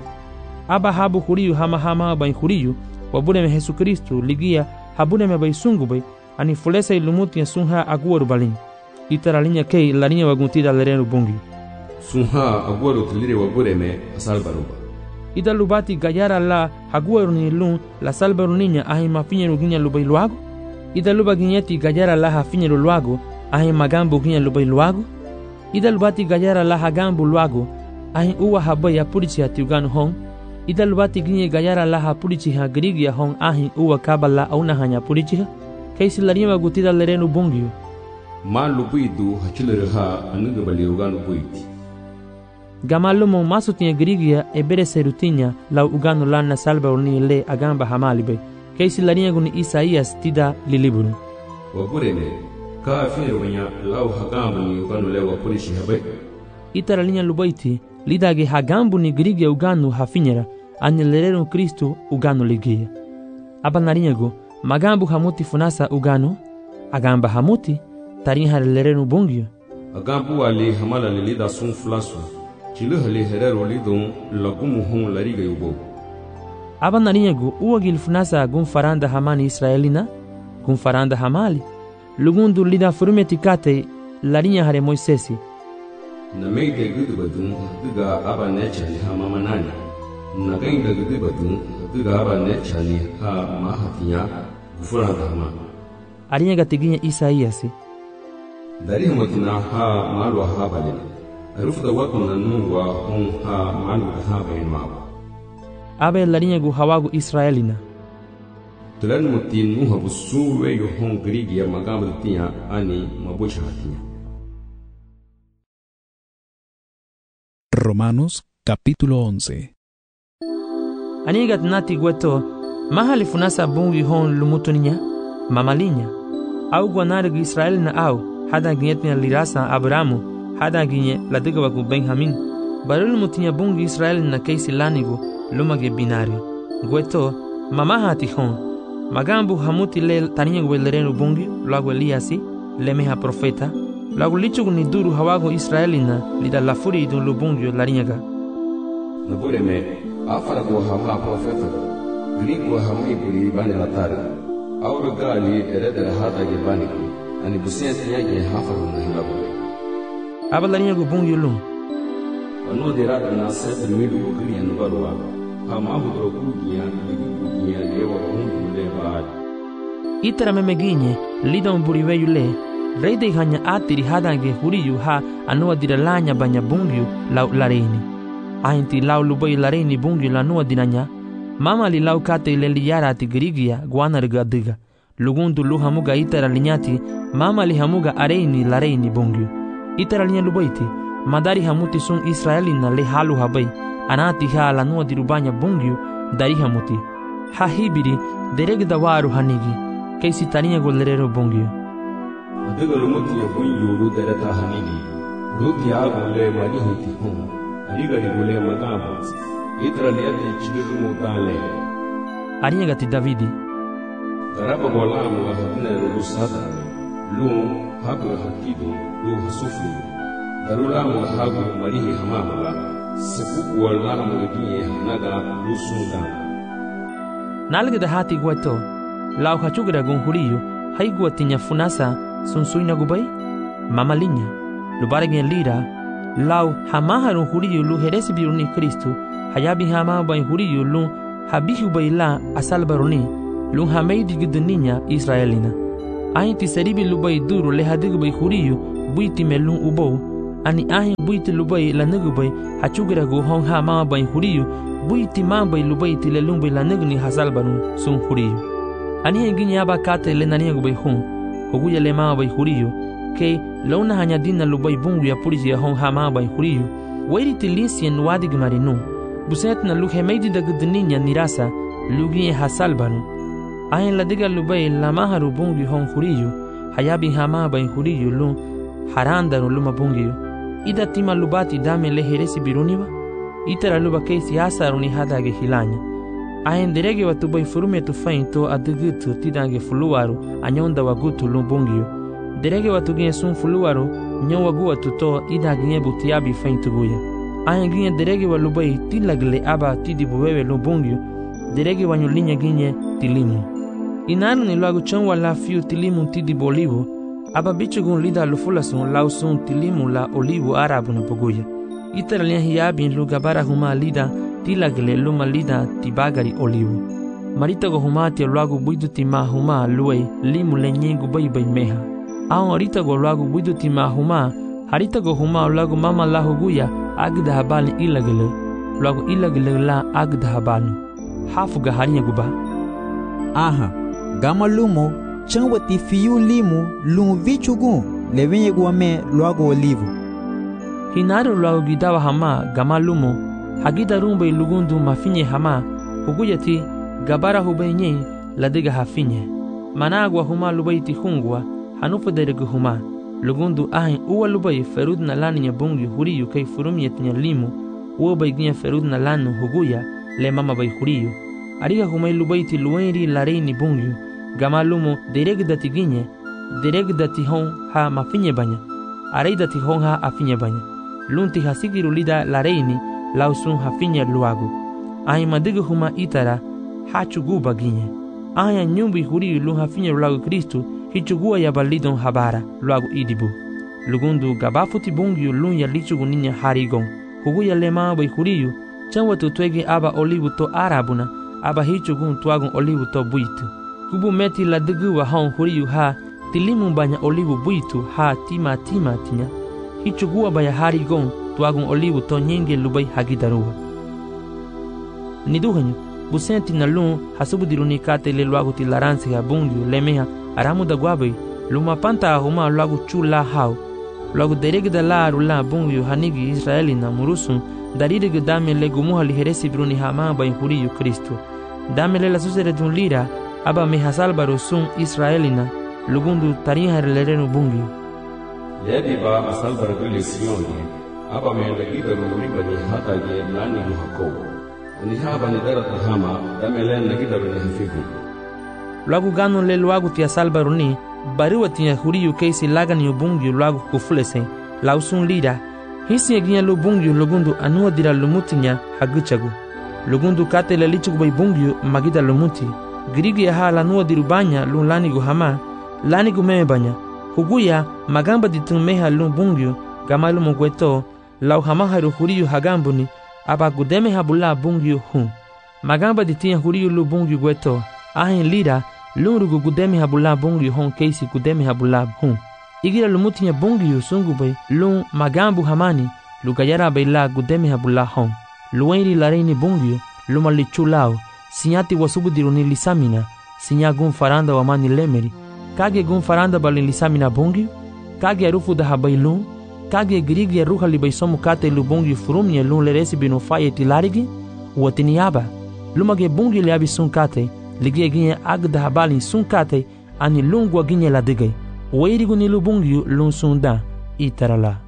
Aba habu huriyu hama hama bai huriyu. Wabune me Jesu Kristu ligia habune me bai sungu bai. Ani fulesa ilumuti ya sunha aguaru balin. Itara linya kei larinya waguntida lerero bungyo. Sunha aguaru tilire wabure me asal baruba. Ida lubati gayara la haguaru ni lun la salbaru ninya ahi mafinye ruginya lubai luago. Ida luba ginyeti gayara la hafinye luago ahi magambo ginya lubai luago. Ida lubati gayara la hagambu luago ahi uwa habai ya purichi hati uganu hong. Ida lubati ginye gayara la ha purichi ha Grigia hong ahi uwa kabala auna hanya purichi ha. Kaisi larinya wagutida lereno bungyo. Ma lubuidu hachilere ha anuga bali uganu buiti. Gamalumo masutinha Grigia e bere serutinya lau ugano lana salba uni le agamba hamalibe. Kaisi larinya guni Isaias tida liliburu. Waburene ka fero wanya lau hagambu ni ugano le wapurishi habe. Itara linya lubaiti lidage hagambu ni Grigia ugano hafinyera anye lerero Kristo ugano ligia. Aba narinyago magambu hamuti funasa ugano agamba hamuti tariha lerero bungyo. Agambu ali hamala lilida sun flasu. Chile hale herero lidon lagumu hon lariga yubo. Aba narinyago uwagil funasa gun faranda hamani Israelina gun faranda hamali. Lugundu lida furumeti kate larinya hare Moisesi. Na meide gudu badun duga aba nechani ha mama nani. Na gainda gudu badun duga aba nechani ha mahatinya gufuranda hama. Arinya gatiginya Isaiasi. Dari hamatina ha malwa ha balina. Arufda watu na nungwa hon ha malu ha bayin mawa. Abe larinya gu hawagu Israelina. Tulan muti nuha busuwe yu hon Grigia magamba tinya ani mabucha hatinya. Romanos capítulo once. Anigat nati gueto mahali funasa bungi hon lumutuninya mamalinya. Au guanargu Israelina au hada ginyetnya lirasa Abramu hada ginye ladiga wagu Benjamin. Barul mutinya bungi Israelina keisi lanigu lumage binari. Gueto mamahati hon. Magambu hamuti le taninya guelerenu bungi lagu Eliasi lemeha profeta. Lagu lichugu ni duru hawago Israelina lida lafuri idun lubungyo larinyaga. Nabure me afara go hama profeta. Grigo hama ibuli bani latari. Auro gali eredere hada ge bani. Ani busiyati yage hafaru na hilabu. Aba larinyago bungyo lum. Ano derada na sete midu gri anu barwa. Hama budro gugia ligi gugia lewa hungu le baad. Itara memeginye lida umburiwe yule. Reide hanya atiri hadange huriyu ha anua diralanya banya bungyu lau lareini. Ahinti lau lubai lareini bungyu lanua dinanya. Mama li lau kate ileli yara ati Grigia guanarga diga. Lugundu lu hamuga itara linyati mama li hamuga areini lareini bungyu. Itara linya lubaiti madari hamuti sun Israelina le halu habai. Anati ha lanua dirubanya bungyu dari hamuti. Ha hibiri deregda waru hanigi. Kaisi tarinya golerero bungyu. Adiga lumuti ya bunyu lu dereta hanigi. Luti ya gule mani hiti hum. Adiga di gule magamba. Itra liyati chigiru mutale. Arinya gati Davidi. Garaba golamu wa hadina rusada. Lu hagu hakidu lu hasufu. Darulamu wa hagu marihi hamamala. Sepuku wa lamu wadiye hanaga lu sunda. Nalgada hati guato. Lau hachugira gunhuriyu. Haigua tinya funasa sunsuina gubai mamalinya lubaregen lira lau hamaharu huriyu lu heresi biruni Kristu hayabi hama bai huriyu lun habihu bai la asalbaroni lun hameidi gidninya Israelina. Ahin ti seribi lubai duru le hadigu bai huriyu buiti melun ubou, ani ahin buiti lubai la nugu bai hachugira gu hong hama bai huriyu buiti ma bai lubai ti le lun bai la nugu ni hasalbarun sun huriyu. Ani henginya aba kate le naniya gu bai hun, huguya le ma bai huriyu, ke launa hanya dina lubai bungu ya purisi ya hong hama bai huriyu, wairi ti linsien wadig marinu, buset na lu hemeidi da gudninya nirasa, lugi hasalbarun. Ahin ladiga lubai la maharu bungu hong huriyu, hayabi hama bai huriyu lun harandaru luma bungu. Ida tima lubati dame le heresi biruniwa, itara luba keisi asaru ni hadage hilanya. Ahin derege watu bai furume tu fainto adugutu tidange fuluwaru anyonda wagutu lumbungio. Derege watu gine sun fuluwaru nyon wagu watu to ida gine butiabi faintu guya. Ahin gine derege wa lubai tilagle aba tidi buwewe lumbungio, derege wanyu linya gine tilimu. Inaru ni luagu chanwa la fiu tilimu tidi bolivu, aba bichugun lida lufulasun lausun tilimu la olivu arabu na poguya. Itara linya hiyabi lugabara huma lida tilagle luma lida tibagari olivu. Marita go huma tia luagu buidu tima huma luei limu le nyengu bai bai meha. Aon arita go luagu buidu tima huma, harita go huma luagu mama la huguya agda habali ilagle, luagu ilagle la agda habali. Hafu gaharinya guba. Aha, gama lumo, changwati fiyu limu lumu vichugu levenye guame luagu olivu. Hinaru luagu gidawa hama gama lumo, hagida rumbe lugundu mafinye hama, huguyati gabara hubenye ladiga hafinye. Managwa huma lubai ti hungwa, hanufa deregu huma, lugundu ahin uwa lubai ferud na lani nye bungi huriyu kay furumyet nye limu, uwa bai gnya ferud na lanu huguya, le mama bai huriyu. Ariga humay lubai ti luenri lareini bungi, gama lumo deregu dati ginye, deregu dati hong ha mafinye banya, aray dati hong ha afinye banya. Lunti hasigiru lida lareini, lausun hafinya luagu. Ahin madigu huma itara, hachuguba ginye. Ahin nyumbi huriyu lun hafinya luagu Kristu, hichugua ya balidon habara, luagu idibu. Lugundu gabafuti bungiu lun ya lichugu ninya harigon. Huguya lema bai huriyu, chanwa tutwege aba olivu to arabuna, aba hichugun tuagun olivu to buitu. Kubu meti la digu wa hong huriyu ha, tilimu banya olivu buitu ha tima tima tinya. Hichugua baya harigon, tuagun olivu to nyenge lubai hagidarua. Niduhanyu, busenti na lun hasubu diruni kate le luagu ti laransi ha bungiu lemeha aramu da guabai, luma panta ahuma luagu chu la hau. Luagu derege da la arula bungiu hanigi Israeli na murusun, darige dame le gumuha li heresi biruni hama bai huriyu Kristu. Dame le la susere dun lira, aba me hasalbaru sun Israelina, lugundu tariha lerenu bungiu. Yadi ba asalbar gule siyoni, aba me lagida ruriba ni hata ye nani muhako. Ni haba ni darat hama, dame le lagida ni hafifu. Luagu gano le luagu tia salbaru ni, bariwa tia huriyu keisi lagani ubungiu luagu kufulese, lausun lira, hisi eginya lubungiu lugundu anua dira lumutinya haguchagu. Lugundu kate le lichugu bai bungiu magida lumuti, girigi ya haa lanua dirubanya lun lanigu hama, lanigu meme banya. Huguya magamba ditun meha lun bungiu, gamalu mugweto, lau hama haru huriyu hagambuni, aba gudeme habula bungiu hun. Magamba ditia huriyu lu bungiu gweto, ahin lira, lun rugu gudeme habula bungiu hon keisi gudeme habula hun. Igira lumutinya bungiu sungu bai, lun magambu hamani, lugayara bai la gudeme habula hon. Luenri lareini bungiu, luma lichulao, sinyati wasubu diruni lisamina, sinya gun faranda wa mani lemeri, kage gun faranda balin lisamina bungiu, kage arufu da habai lun, kage girigi ya ruha li baisomu kate lu bungiu furumye lun leresi binu faye tilarigi, uwatini yaba, lumage bungiu liabi sun kate, ligie ginye ag da habalin sun kate, ani lungwa ginye la digay, uweirigu ni lu bungiu lun sun da, itarala.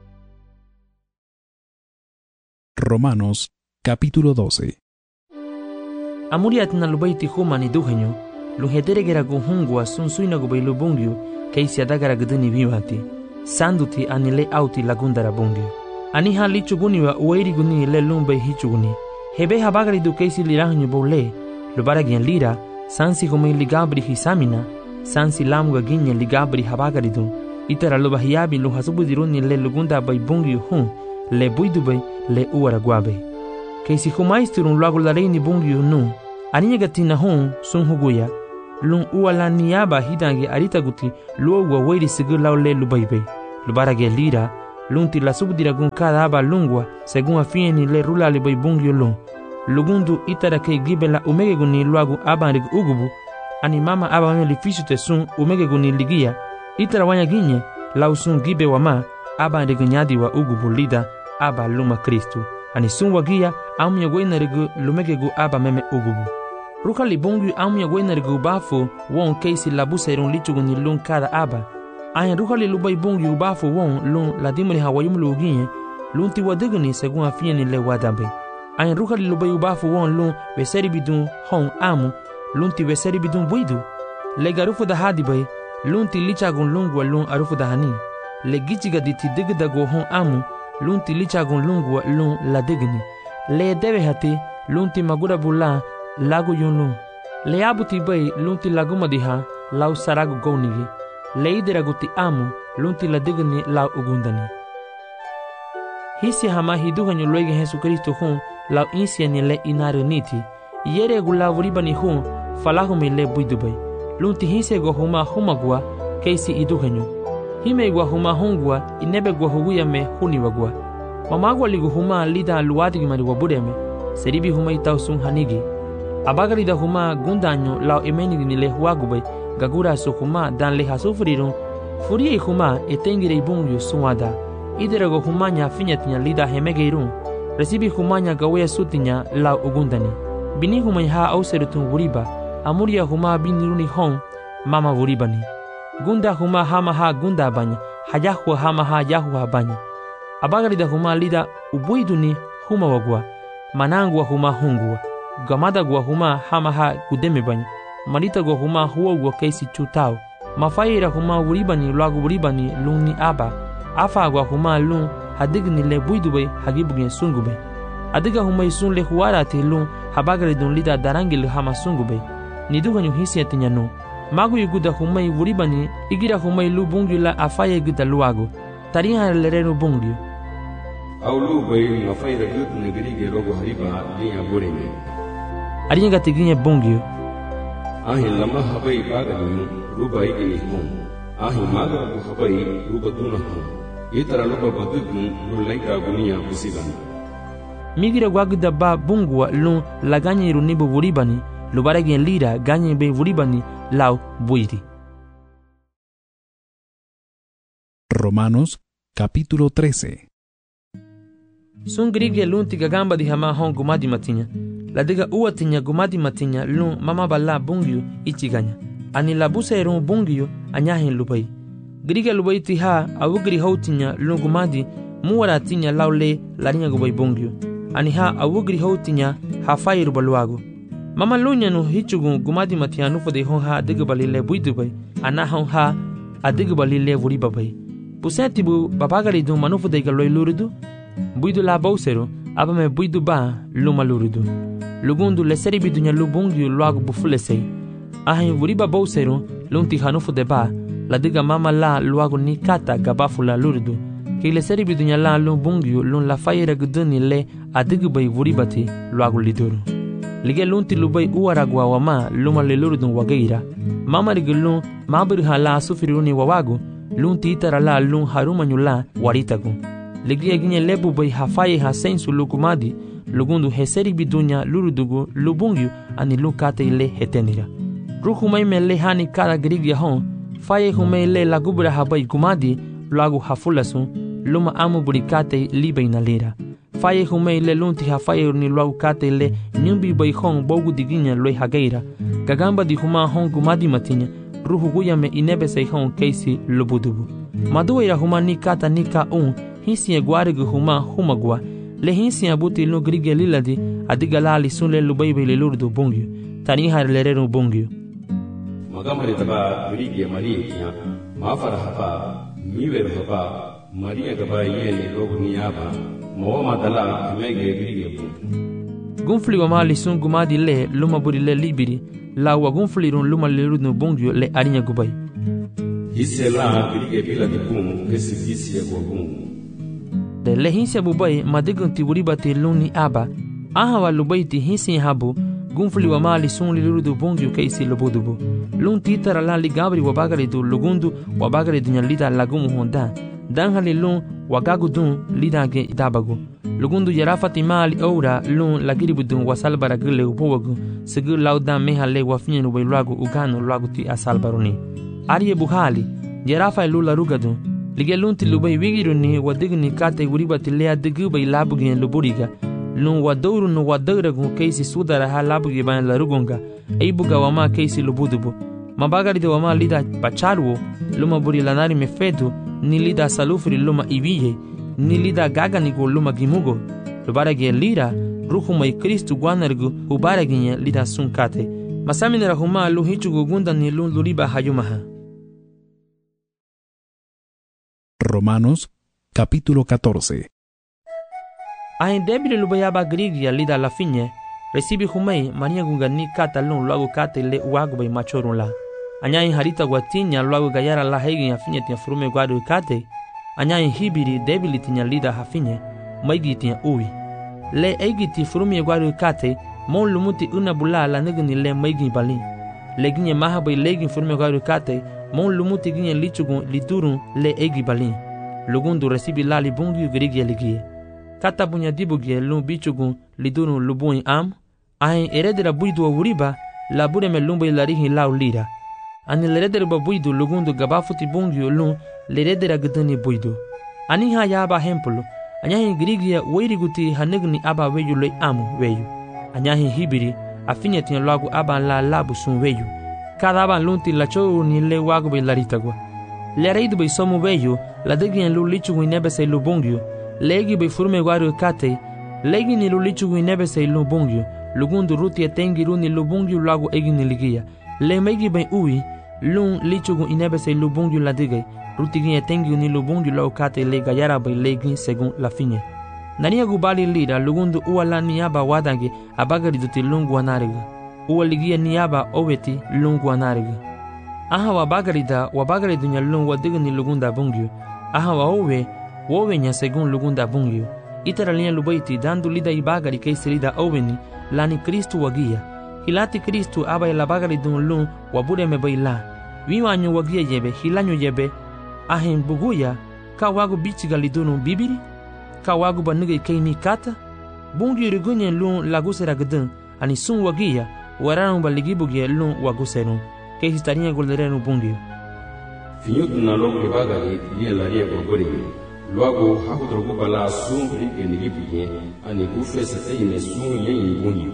Romanos capítulo doce. Amuriat na lubaiti huma ni duhenyo, luhetere gera guhungwa sun suina gubai lubungyu, keisi adagara guduni vivati, sanduti anile auti lagundara bungyu. Ani ha lichuguni wa uweiri guni le lumbai hichuguni, hebe habagari du keisi lirahanyu bole, lubara gyan lira, sansi humei ligabri hisamina, sansi lamuga ginye ligabri habagari du, itara lubahiyabi luhasubu diruni le lugunda bai bungyu hun, le buidu bai le uara guabe. Kaisi humaisturun luago la reini bungyu nu. Aninya gatina hon sun huguya. Lung uala niaba hidange arita guti luogwa wairi sigur laule lubaibe. Lubarage lira. Lunti la subdira gun cada aba lungwa según afieni le rula le bungyu lung. Lugundu itara ke gibela umege guni luagu abanrig ugubu. Ani mama aba meli fisute sun umege guni ligia. Itara wanya ginye lau sun gibe wama abanrig nyadi wa ugubu lida aba luma Kristu. Ani sun wagia amya gwenarigu lumege gu aba meme ugubu. Ruka li bungyu amya gwenarigu bafu won keisi labusa irun lichugu ni lung kada aba. Ayan ruka li lubai bungyu bafu won lung ladimuri hawayum luginye lung ti wadiguni según afieni le wadambe. Ayan ruka li lubai bafu won lung weseri bidun hon amu lung ti weseri bidun buidu. Le garufu da hadibay lung ti lichagun lungwa lung arufu da hani. Le gichiga di ti digdago hon amu lung ti lichagun lungwa lung la digni. Le debe hati lung ti magura bula lagu yun lung. Le abu ti bay lung ti laguma diha lau saragu gownigi. Le idiragu ti amu lung ti la digni lau ugundani. Hisi hama hiduhanyo luege Jesucristo hun lau insiani le inaru niti. Yere gu lau ribani hun falahumi le buidubay. Lung ti hisi go huma humagua keisi iduhanyo. Hime gua huma hongua inebe gua huguya me huniwagua. Mamagua ligu huma lida luadigi mariwa bureme. Seribi huma itau sun hanigi. Abagari da huma gundanyo lau emenigi ni le huagubay. Gagura su huma dan le hasufrirun. Furie huma etengire ibungyu suwada. Iderago humanya finyatinya lida hemegeirun. Resibi humanya gawaya sutinya lau ugundani. Bini humanya ha auserutun wuriba. Amuria huma biniruni hon mama wuribani. Gunda huma hama ha gunda banya. Hayahua hama ha yahua banya. Abagari da huma lida ubuiduni huma wagua. Manangua huma hungua. Gamada gua huma hama ha gudeme banya. Marita gua huma huwa gua keisi chutao. Mafaira huma wuribani luagu wuribani lungni aba. Afa gua huma lung hadigni le buidube hagibugin sungube. Adiga huma isun le huara ti lung habagari dun lida darangil hama sungube. Niduganyu hisi atinya no. Magu yuguda humai wuribani igira humai lu bungyu la afaya guda luago. Tariha lerenu bungyu. Aulu bay ngafayra gut negeri ge rogo hariba liya bureme. Arinya gatiginya bungyu. Ahin lama habai baganu ruba igini hum. Ahin maga bu habai ruba duna hum. Itara luba badugun lulaika gunia busigani. Migira guaguda ba bungwa lun laganyi runibu wuribani. Lubaregen lira ganyen be wuribani lau buiri. Romanos capítulo trece. Sun grige lun tiga gamba di hama hon gumadi matinya. La diga ua tinya gumadi matinya lun mama bala bungyu ichiganya. Ani la busa erun bungyu anyahin lubai. Grige lubai tiha awugri hau tinya lun gumadi muwara tinya lau le larinya gubai bungyu. Ani ha awugri hau tinya hafai rubaluago. Mama lunya no hichugun gumadi matianu fode hon ha digabali le buidubai. Ana hon ha adigabali le wuribabai. Puseti bu babagari dun manufu de galoi luridu. Buidu la bausero abame buidu ba luma luridu. Lugundu le seribi dunya lubungyu luagu bufulesei. Ahin wuriba bausero lunti hanufu de ba. La diga mama la luagu ni kata gabafu la luridu. Ki le seribi dunya la lubungyu lun la fayera guduni le adigabai wuribati luagu liduru. Lige lunti lubai uaragwa wama luma le lurudun wagaira. Mama rigulun mabirha la sufiruni wawagu. Lunti itara la lun harumanyu la waritagu. Lige ginye lebu bai hafaye ha sensu lukumadi. Lugundu heseri bidunya lurudugu lubungyu ani lukate ile hetenira. Ruhumai me le hani kada grigya hon. Faye humai le lagubra habai kumadi luagu hafulasun. Luma amu burikate libe inalira. Faye humei le lunti hafaye ni luau kate le nyumbi bai hong bogu diginya loi hageira. Gagamba di huma hong gumadi matinya. Ruhu guya me inebe sei hong keisi lubudubu. Madua ira huma ni kata ni ka un. Hisi e guarigu huma humagua. Le hisi abuti lu grige liladi. Adiga lali sun le lubaibe le lurdu bungyu. Taniha lereru bungyu. Magamari taba grige marie kia. Mafara hapa. Miweru hapa. Maria gaba yene rogu niyaba. Mooma dala mege grige bu. Gunfli wa mali sun gumadi le luma buri le libiri. La wa gunfli run luma le rudnu bungyu le arinya gubai. Hisse la grige bila di kum kesi hisse ya gum. De le hinse bubai madigun ti wuribati luni aba. Aha wa lubaiti hisi habu gunfuli wa mali sun li lurudu bungyu keisi lubudubu. Lun titara la ligabri wa bagari du lugundu wa bagari dunya lida lagumu honda. Danhali lun wagagu dun lida ge dabagu. Lugundu yarafati mali oura lun lagiribu dun wa salbara gule upowagu. Segu lauda mehale wa finyenu wa luagu uganu luagu ti asalbaruni. Ariye buhali yarafa lula rugadu. Lige lun ti lubai wigiruni wa digni kate uriba ti lea digu bai labugi en luburiga. Lun wa douru nu wa dauragu keisi sudara ha labugi bayan la rugunga. Eibuga wa ma keisi lubudubu. Mabagari de wa ma lida bacharuo. Luma buri lanari mefedu. Ni lida salufri luma ibiye. Ni lida gaganigo luma gimugo. Lubaragi lira. Ruhuma i Kristu guanargu ubaraginya lida sunkate. Masaminera huma lu hichugu gunda ni lun luriba hayumaha. Romanos capítulo catorce. Ain debile lubayaba grigia lida la finye. Recibi humei mania gunga ni kata lun luagu kate le uagu bay machorun la. Anyain harita guatinya luagu gayara la hegi ya finye tia frume guadu kate. Anyain hibiri debili tinya lida hafinye. Maigi tia uwi. Le egi ti frume guadu kate. Mon lumuti una bula la negni le maigi bali. Le ginye mahabay legin frume guadu kate. Mon lumuti ginye lichugun liturun le egi bali. Lugundu recibi lali bungi grigia ligie. Kata bunya dibugie lun bichugun lidurun lubun am. Ahin eredera buidu awuriba la bureme lumba larihi lau lira. Ani leredera buidu lugundu gabafuti bungi lun leredera gdani buidu. Ani ha yaba hempulu. Anyahin grigia wairiguti hanegni aba weyu le amu weyu. Anyahin hibiri afinya tinya lagu aba la labu sun weyu. Cada aban lunti la chou ni le wagu be laritagwa. Le reidu be somu weyu la degien lu lichu inebese lu bungyu. Legi be furme guaru kate. Legi ni lu lichu inebese lu bungyu. Lugundu ruti etengi runi lu bungyu lagu egi ni ligia. Le megi be ui lun lichu inebese lu bungyu la digay. Ruti gin etengi ni lu bungyu lagu kate le gayara be legi segun la finye. Nania gubali lira lugundu uala niaba wadange abagari duti lungu anariga. Uwa ligia niaba oweti lungu anariga. Aha wabagari da wabagari dunya lungu wadigani lugunda bungyu. Aha wa owe wowe nya segun lugunda bungyu. Itara linya lubaiti dandu lida ibagari keisi lida oweni lani Kristu wagia. Hilati Kristu aba ilabagari dun lun wabure mebaila. Wiwanyo wagia yebe hilanyo yebe. Ahen buguya ka wagu bichiga lidunu bibiri. Ka wagu banige keini kata. Bungyu rigunye lun lagusera gdun ani sun wagia. Waranu baligibugie lun waguserun. Ke histaria golderenu bungio. Finyut na lok libagari lie la rie gogori. Luago hakudrogu bala sun rike nigibugie ani gufesa teine sun yen bungio.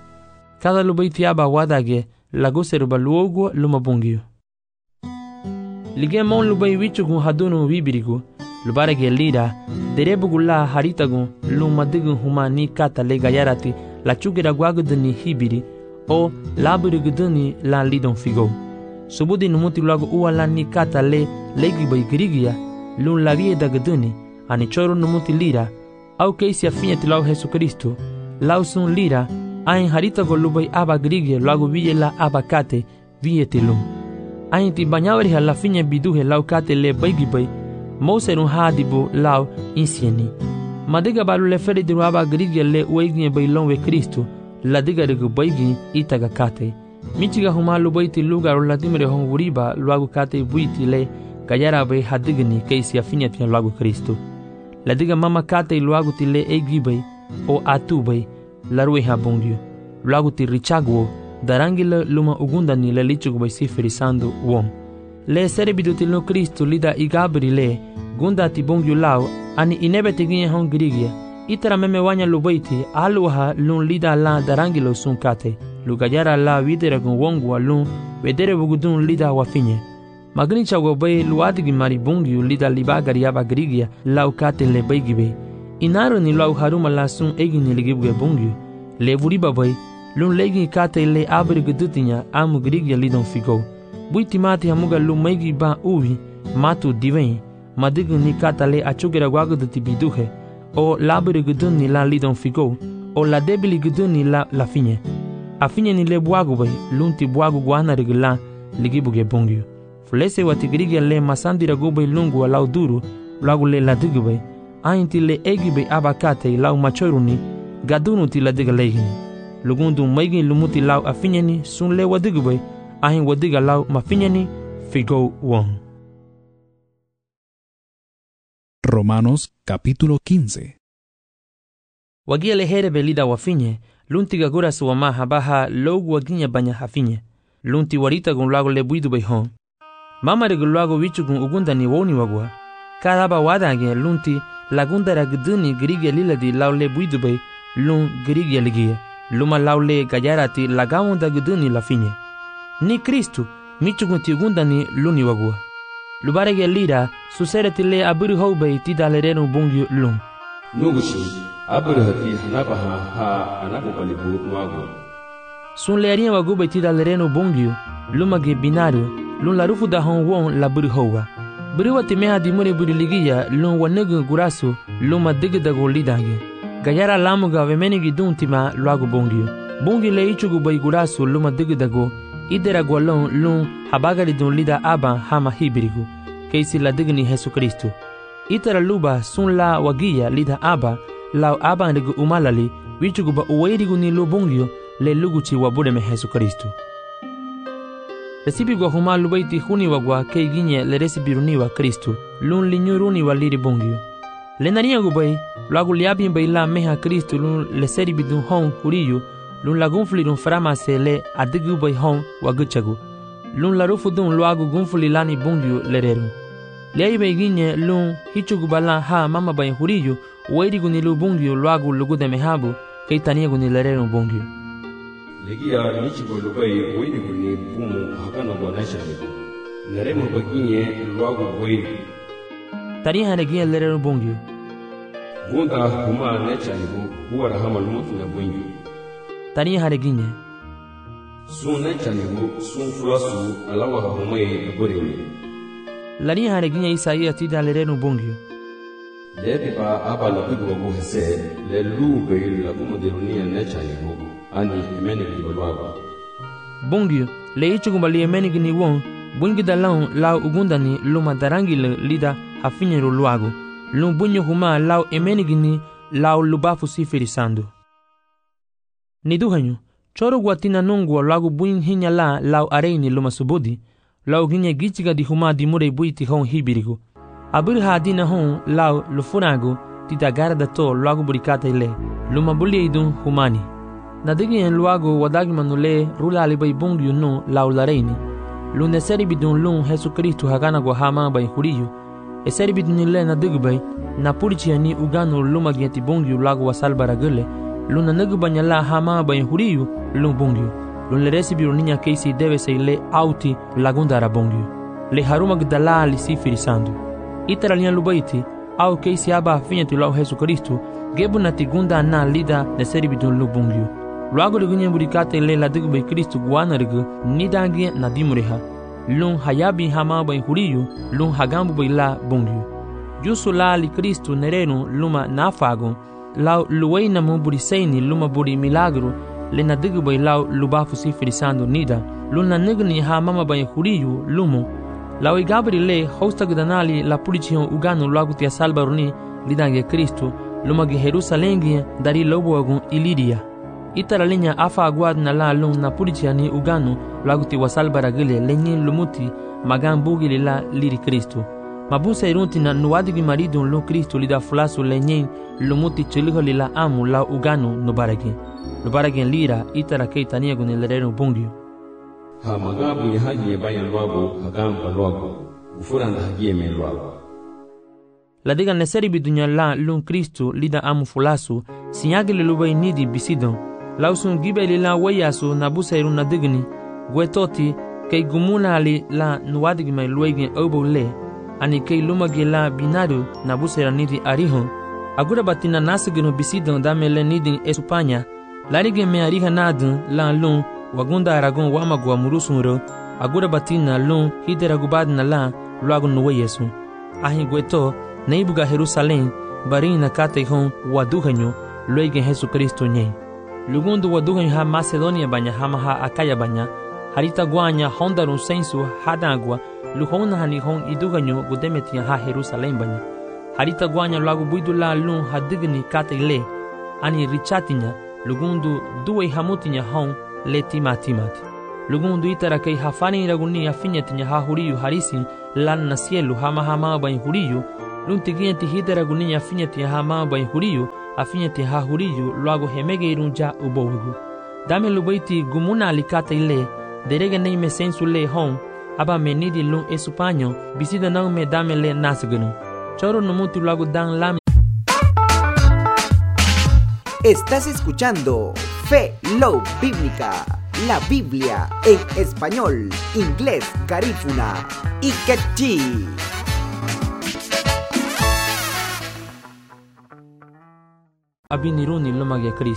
Cada lubaiti aba wadage laguseru baluogo luma bungio. Lige mon lubai wichugun hadunu wibirigu. Lubarage lira derebugula haritagun luma digun humani kata le gayarati la chugera guagudani hibiri. O laburi guduni la lidon figo. Subudi numuti lagu uwa la ni kata le legi bay grigia lun la vieda guduni ani choro numuti lira au keisi afinya ti lau Jesu Kristo lau sun lira ain harita go lubay aba grigia lagu viye la aba kate viye ti lun ain ti banyawari ha la finya biduhe lau kate le baygi bay mouserun hadibu lau insieni madiga balu le feri diru aba grigia le ueginye bay lonwe Kristo la diga regu baigi itaga kate. Michiga humalu baiti lugar la dimere hon wuriba luagu kate buiti le gayara bay hadigni keisi afinya tia luagu Kristo. La diga mama kate luagu ti le egi bay o atu bay la rue ha bungyo. Luagu ti richaguo darangi le luma ugunda ni le lichugu bay sifiri sandu wom. Le serebidu ti lo Kristo lida igabri le gunda ti bungyo lau ani inebe teginye hon grigia. Itara meme wanya lubaiti aluha lun lida la darangilo sun kate. Lugayara la videra gun wongwa lun wedere bugudun lida wafinye. Magnicha wabay luadigi maribungiu lida libagari yaba grigia lau kate le baygibe. Inaru ni lau haruma la sun egi ni ligibwe bungiu. Le vuriba bay lun legi kate le abri gudutinya amu grigia lidon figo. Buiti mati hamuga lun maigi ba uvi matu diveni. Madigu ni kata le achugera waguduti biduhe. O laburi guduni la lidon figo, o la debili guduni la la finye. A finye ni le buagu bay, lunti buagu guana regla, ligibuge bungyu. Fulese watigrigia le masandira gubay lungu a lau duru, lagu le la digubay. Ainti le egibe abakate lau machoruni, gadunu ti la diga legin lugundu maigin lumuti law afinyani sun le wadigu bay ahin wadiga law mafinyani figo won. Romanos capítulo quince. Wagia lehere belida wafinye lunti gagura suwama habaha logu waginya banya hafinye lunti warita gun lago le buidu bay hon mama de lago wichu gun ugunda ni woni wagwa kadaba wadange lunti lagunda gduni grige liladi laule buidu bay lun grige ligia luma laule gajarati lagawunda gduni la finye ni Kristu michu gun ti ugunda ni luni wagwa lubarege lira susereti le aburi houbay ti dalerenu bungyu lun nugushi aburi hati hanabaha ha anabukalibu nwago sun learien wagubay ti dalerenu bungyu lumage binario lun larufu da hon won la buri houwa buri wati meha di mure buri ligiya lun wanegu gurasu luma digdago lidange gayara lamuga vemenigi duntima luago bungyu bungyu le ichugu bay gurasu luma digdago idera gwalon lun habagari dun lida aba hama hibirigu keisi la digni Jesu Kristu itara luba sun la wagiya lida aba lao aba ndigu umalali wichugu ba uwairigu ni lubungyo le luguchi wabude me Jesu Kristu resibi gwa huma lubaiti huni wagwa kei ginye le resibiruni wa Kristu lun linyuruni wa liri bungyo le nariya gubay luagu liabin bay la meha Kristu lun le seribi dun hon huriyu lun la gunfuli dun framase le adigu bay hon waguchagu lun la rufu dun luagu gunfuli lani bungyo lereru le bay ginye lun hichugu bala ha mama bay huriyu wairigu ni lu bungyo luagu lugude mehabu kei taniyagu ni lereru bungyo legia nichigo lubay wairigu ni bumu hakana gwa nashanigu neremu baginye luagu wairigu taniya ginye lereru bungyo bunda huma nashanigu huwara hama lumutu na bungyo taniya hareginye sun nashanigu sun fulasu alawa humaye aburimi lani hareginye Isaia ti dalerenu bungyo lebe ba aba la bigo go hese le lube la kuma de runia nashanigu ani menigi balwaga bungyo le ichugu bali menigi ni won bungi dalon lao ugunda ni luma darangi le lida hafinyeru luago lum bunyo huma lao emenigi ni lao lubafu sifirisando ni duhanyo choro guatina nungu lagu buin hinya la lao areini luma subudi lao ginye gichiga di huma di mure buiti hon hibirigo abur hadina hon lao lufurago ti dagara da to lagu burikata ile luma buli idun humani nadigi en luago wadagi manule rula alibay bungyu no lao lareini lune seri bidun lun Jesu Kristu hagana gwa hama bay huriyu e seri bidun ile nadigi bay na purichi ani ugano luma gieti bungyu lagu wasalbara gule luna nagu banyala hama bay huriyu lun bungyu lun le resibiru ninya keisi debe se le auti lagundara bungyu le haruma gdala li sifirisando itara lian lubaiti au keisi aba finyatu lau Jesu Kristu gebu na tigunda na lida ne seri bidun lu bungyu luago lugunye burikate le la digu bay Kristu guana rigu nidangi na dimureha lun hayabi hama bay huriyu lun hagambu bay la bungyu jusu la li Kristu nerenu luma nafago lau luwei na mo buri seini luma buri milagro le na digu bay lau lubafu sifirisando nida luna nigni ha mama bay huriyu lumo lau igabri le hosta gudanali la pulichion ugano luagu tia salbaruni lidange Kristu luma gi Jerusalengi dari lobo agun ilidia itara linya afa aguad na la lun na pulichiani ugano luagu ti wasalbara gile lenye lumuti magambugi li la liri Kristu mabusa irunti na nuwadigi maridun lu Kristu lida fulasu lenye lumuti chiliho lila amu la ugano nubaragi nubaragi lira itara kei taniyagu ni lerenu bungyu ha magabu ya haji ya bayan luago hagamba luago ufuranda haji ya men luago ladiga neseri bidunya la lun Kristu lida amu fulasu sinyagi lilubay nidi bisidon lausun gibe lila wayasu nabusa irun nadigni gwetoti kei gumuna li la nuwadigi mai luegin obo le ani kei lumagi la binaru nabusa nidi arihon agura batina nasigino bisidon damele nidi Espanya larige me ariha nadun la lun wagunda aragon wamagwa murusunro agura batina lun hidera gubadna la luago nuwe Yesu ahi gweto neibuga Jerusalem barina kate hon waduhanyo luege Jesu Kristo nye lugundu waduhanyo ha Macedonia banya hama ha Akaya banya harita guanya hondarun sensu hadagwa luhona hani hon iduganyo gudemetia ha Jerusalem banya harita guanya luago buidula lun hadigni kate le ani richatinya lugundu duwe hamutinya hon leti matimati. Lugundu itara kei hafani raguni afinyatinya ha huriyu harisi lan na cielu hama hama bain huriyu luntigienti hidera guninya afinyatinya hama bain huriyu afinyati ha huriyu luago hemege irunja ubowigu. Dame lubaiti gumuna alikata ile derege nei me sensu le hon aba menidi lun esupaño bisida nang me dame le nasgunu. Choro numuti luago dan lam. Estás escuchando Fe Love Bíblica, la Biblia en español, inglés, garífuna y quechí. Abiniruni lumagya Kristo.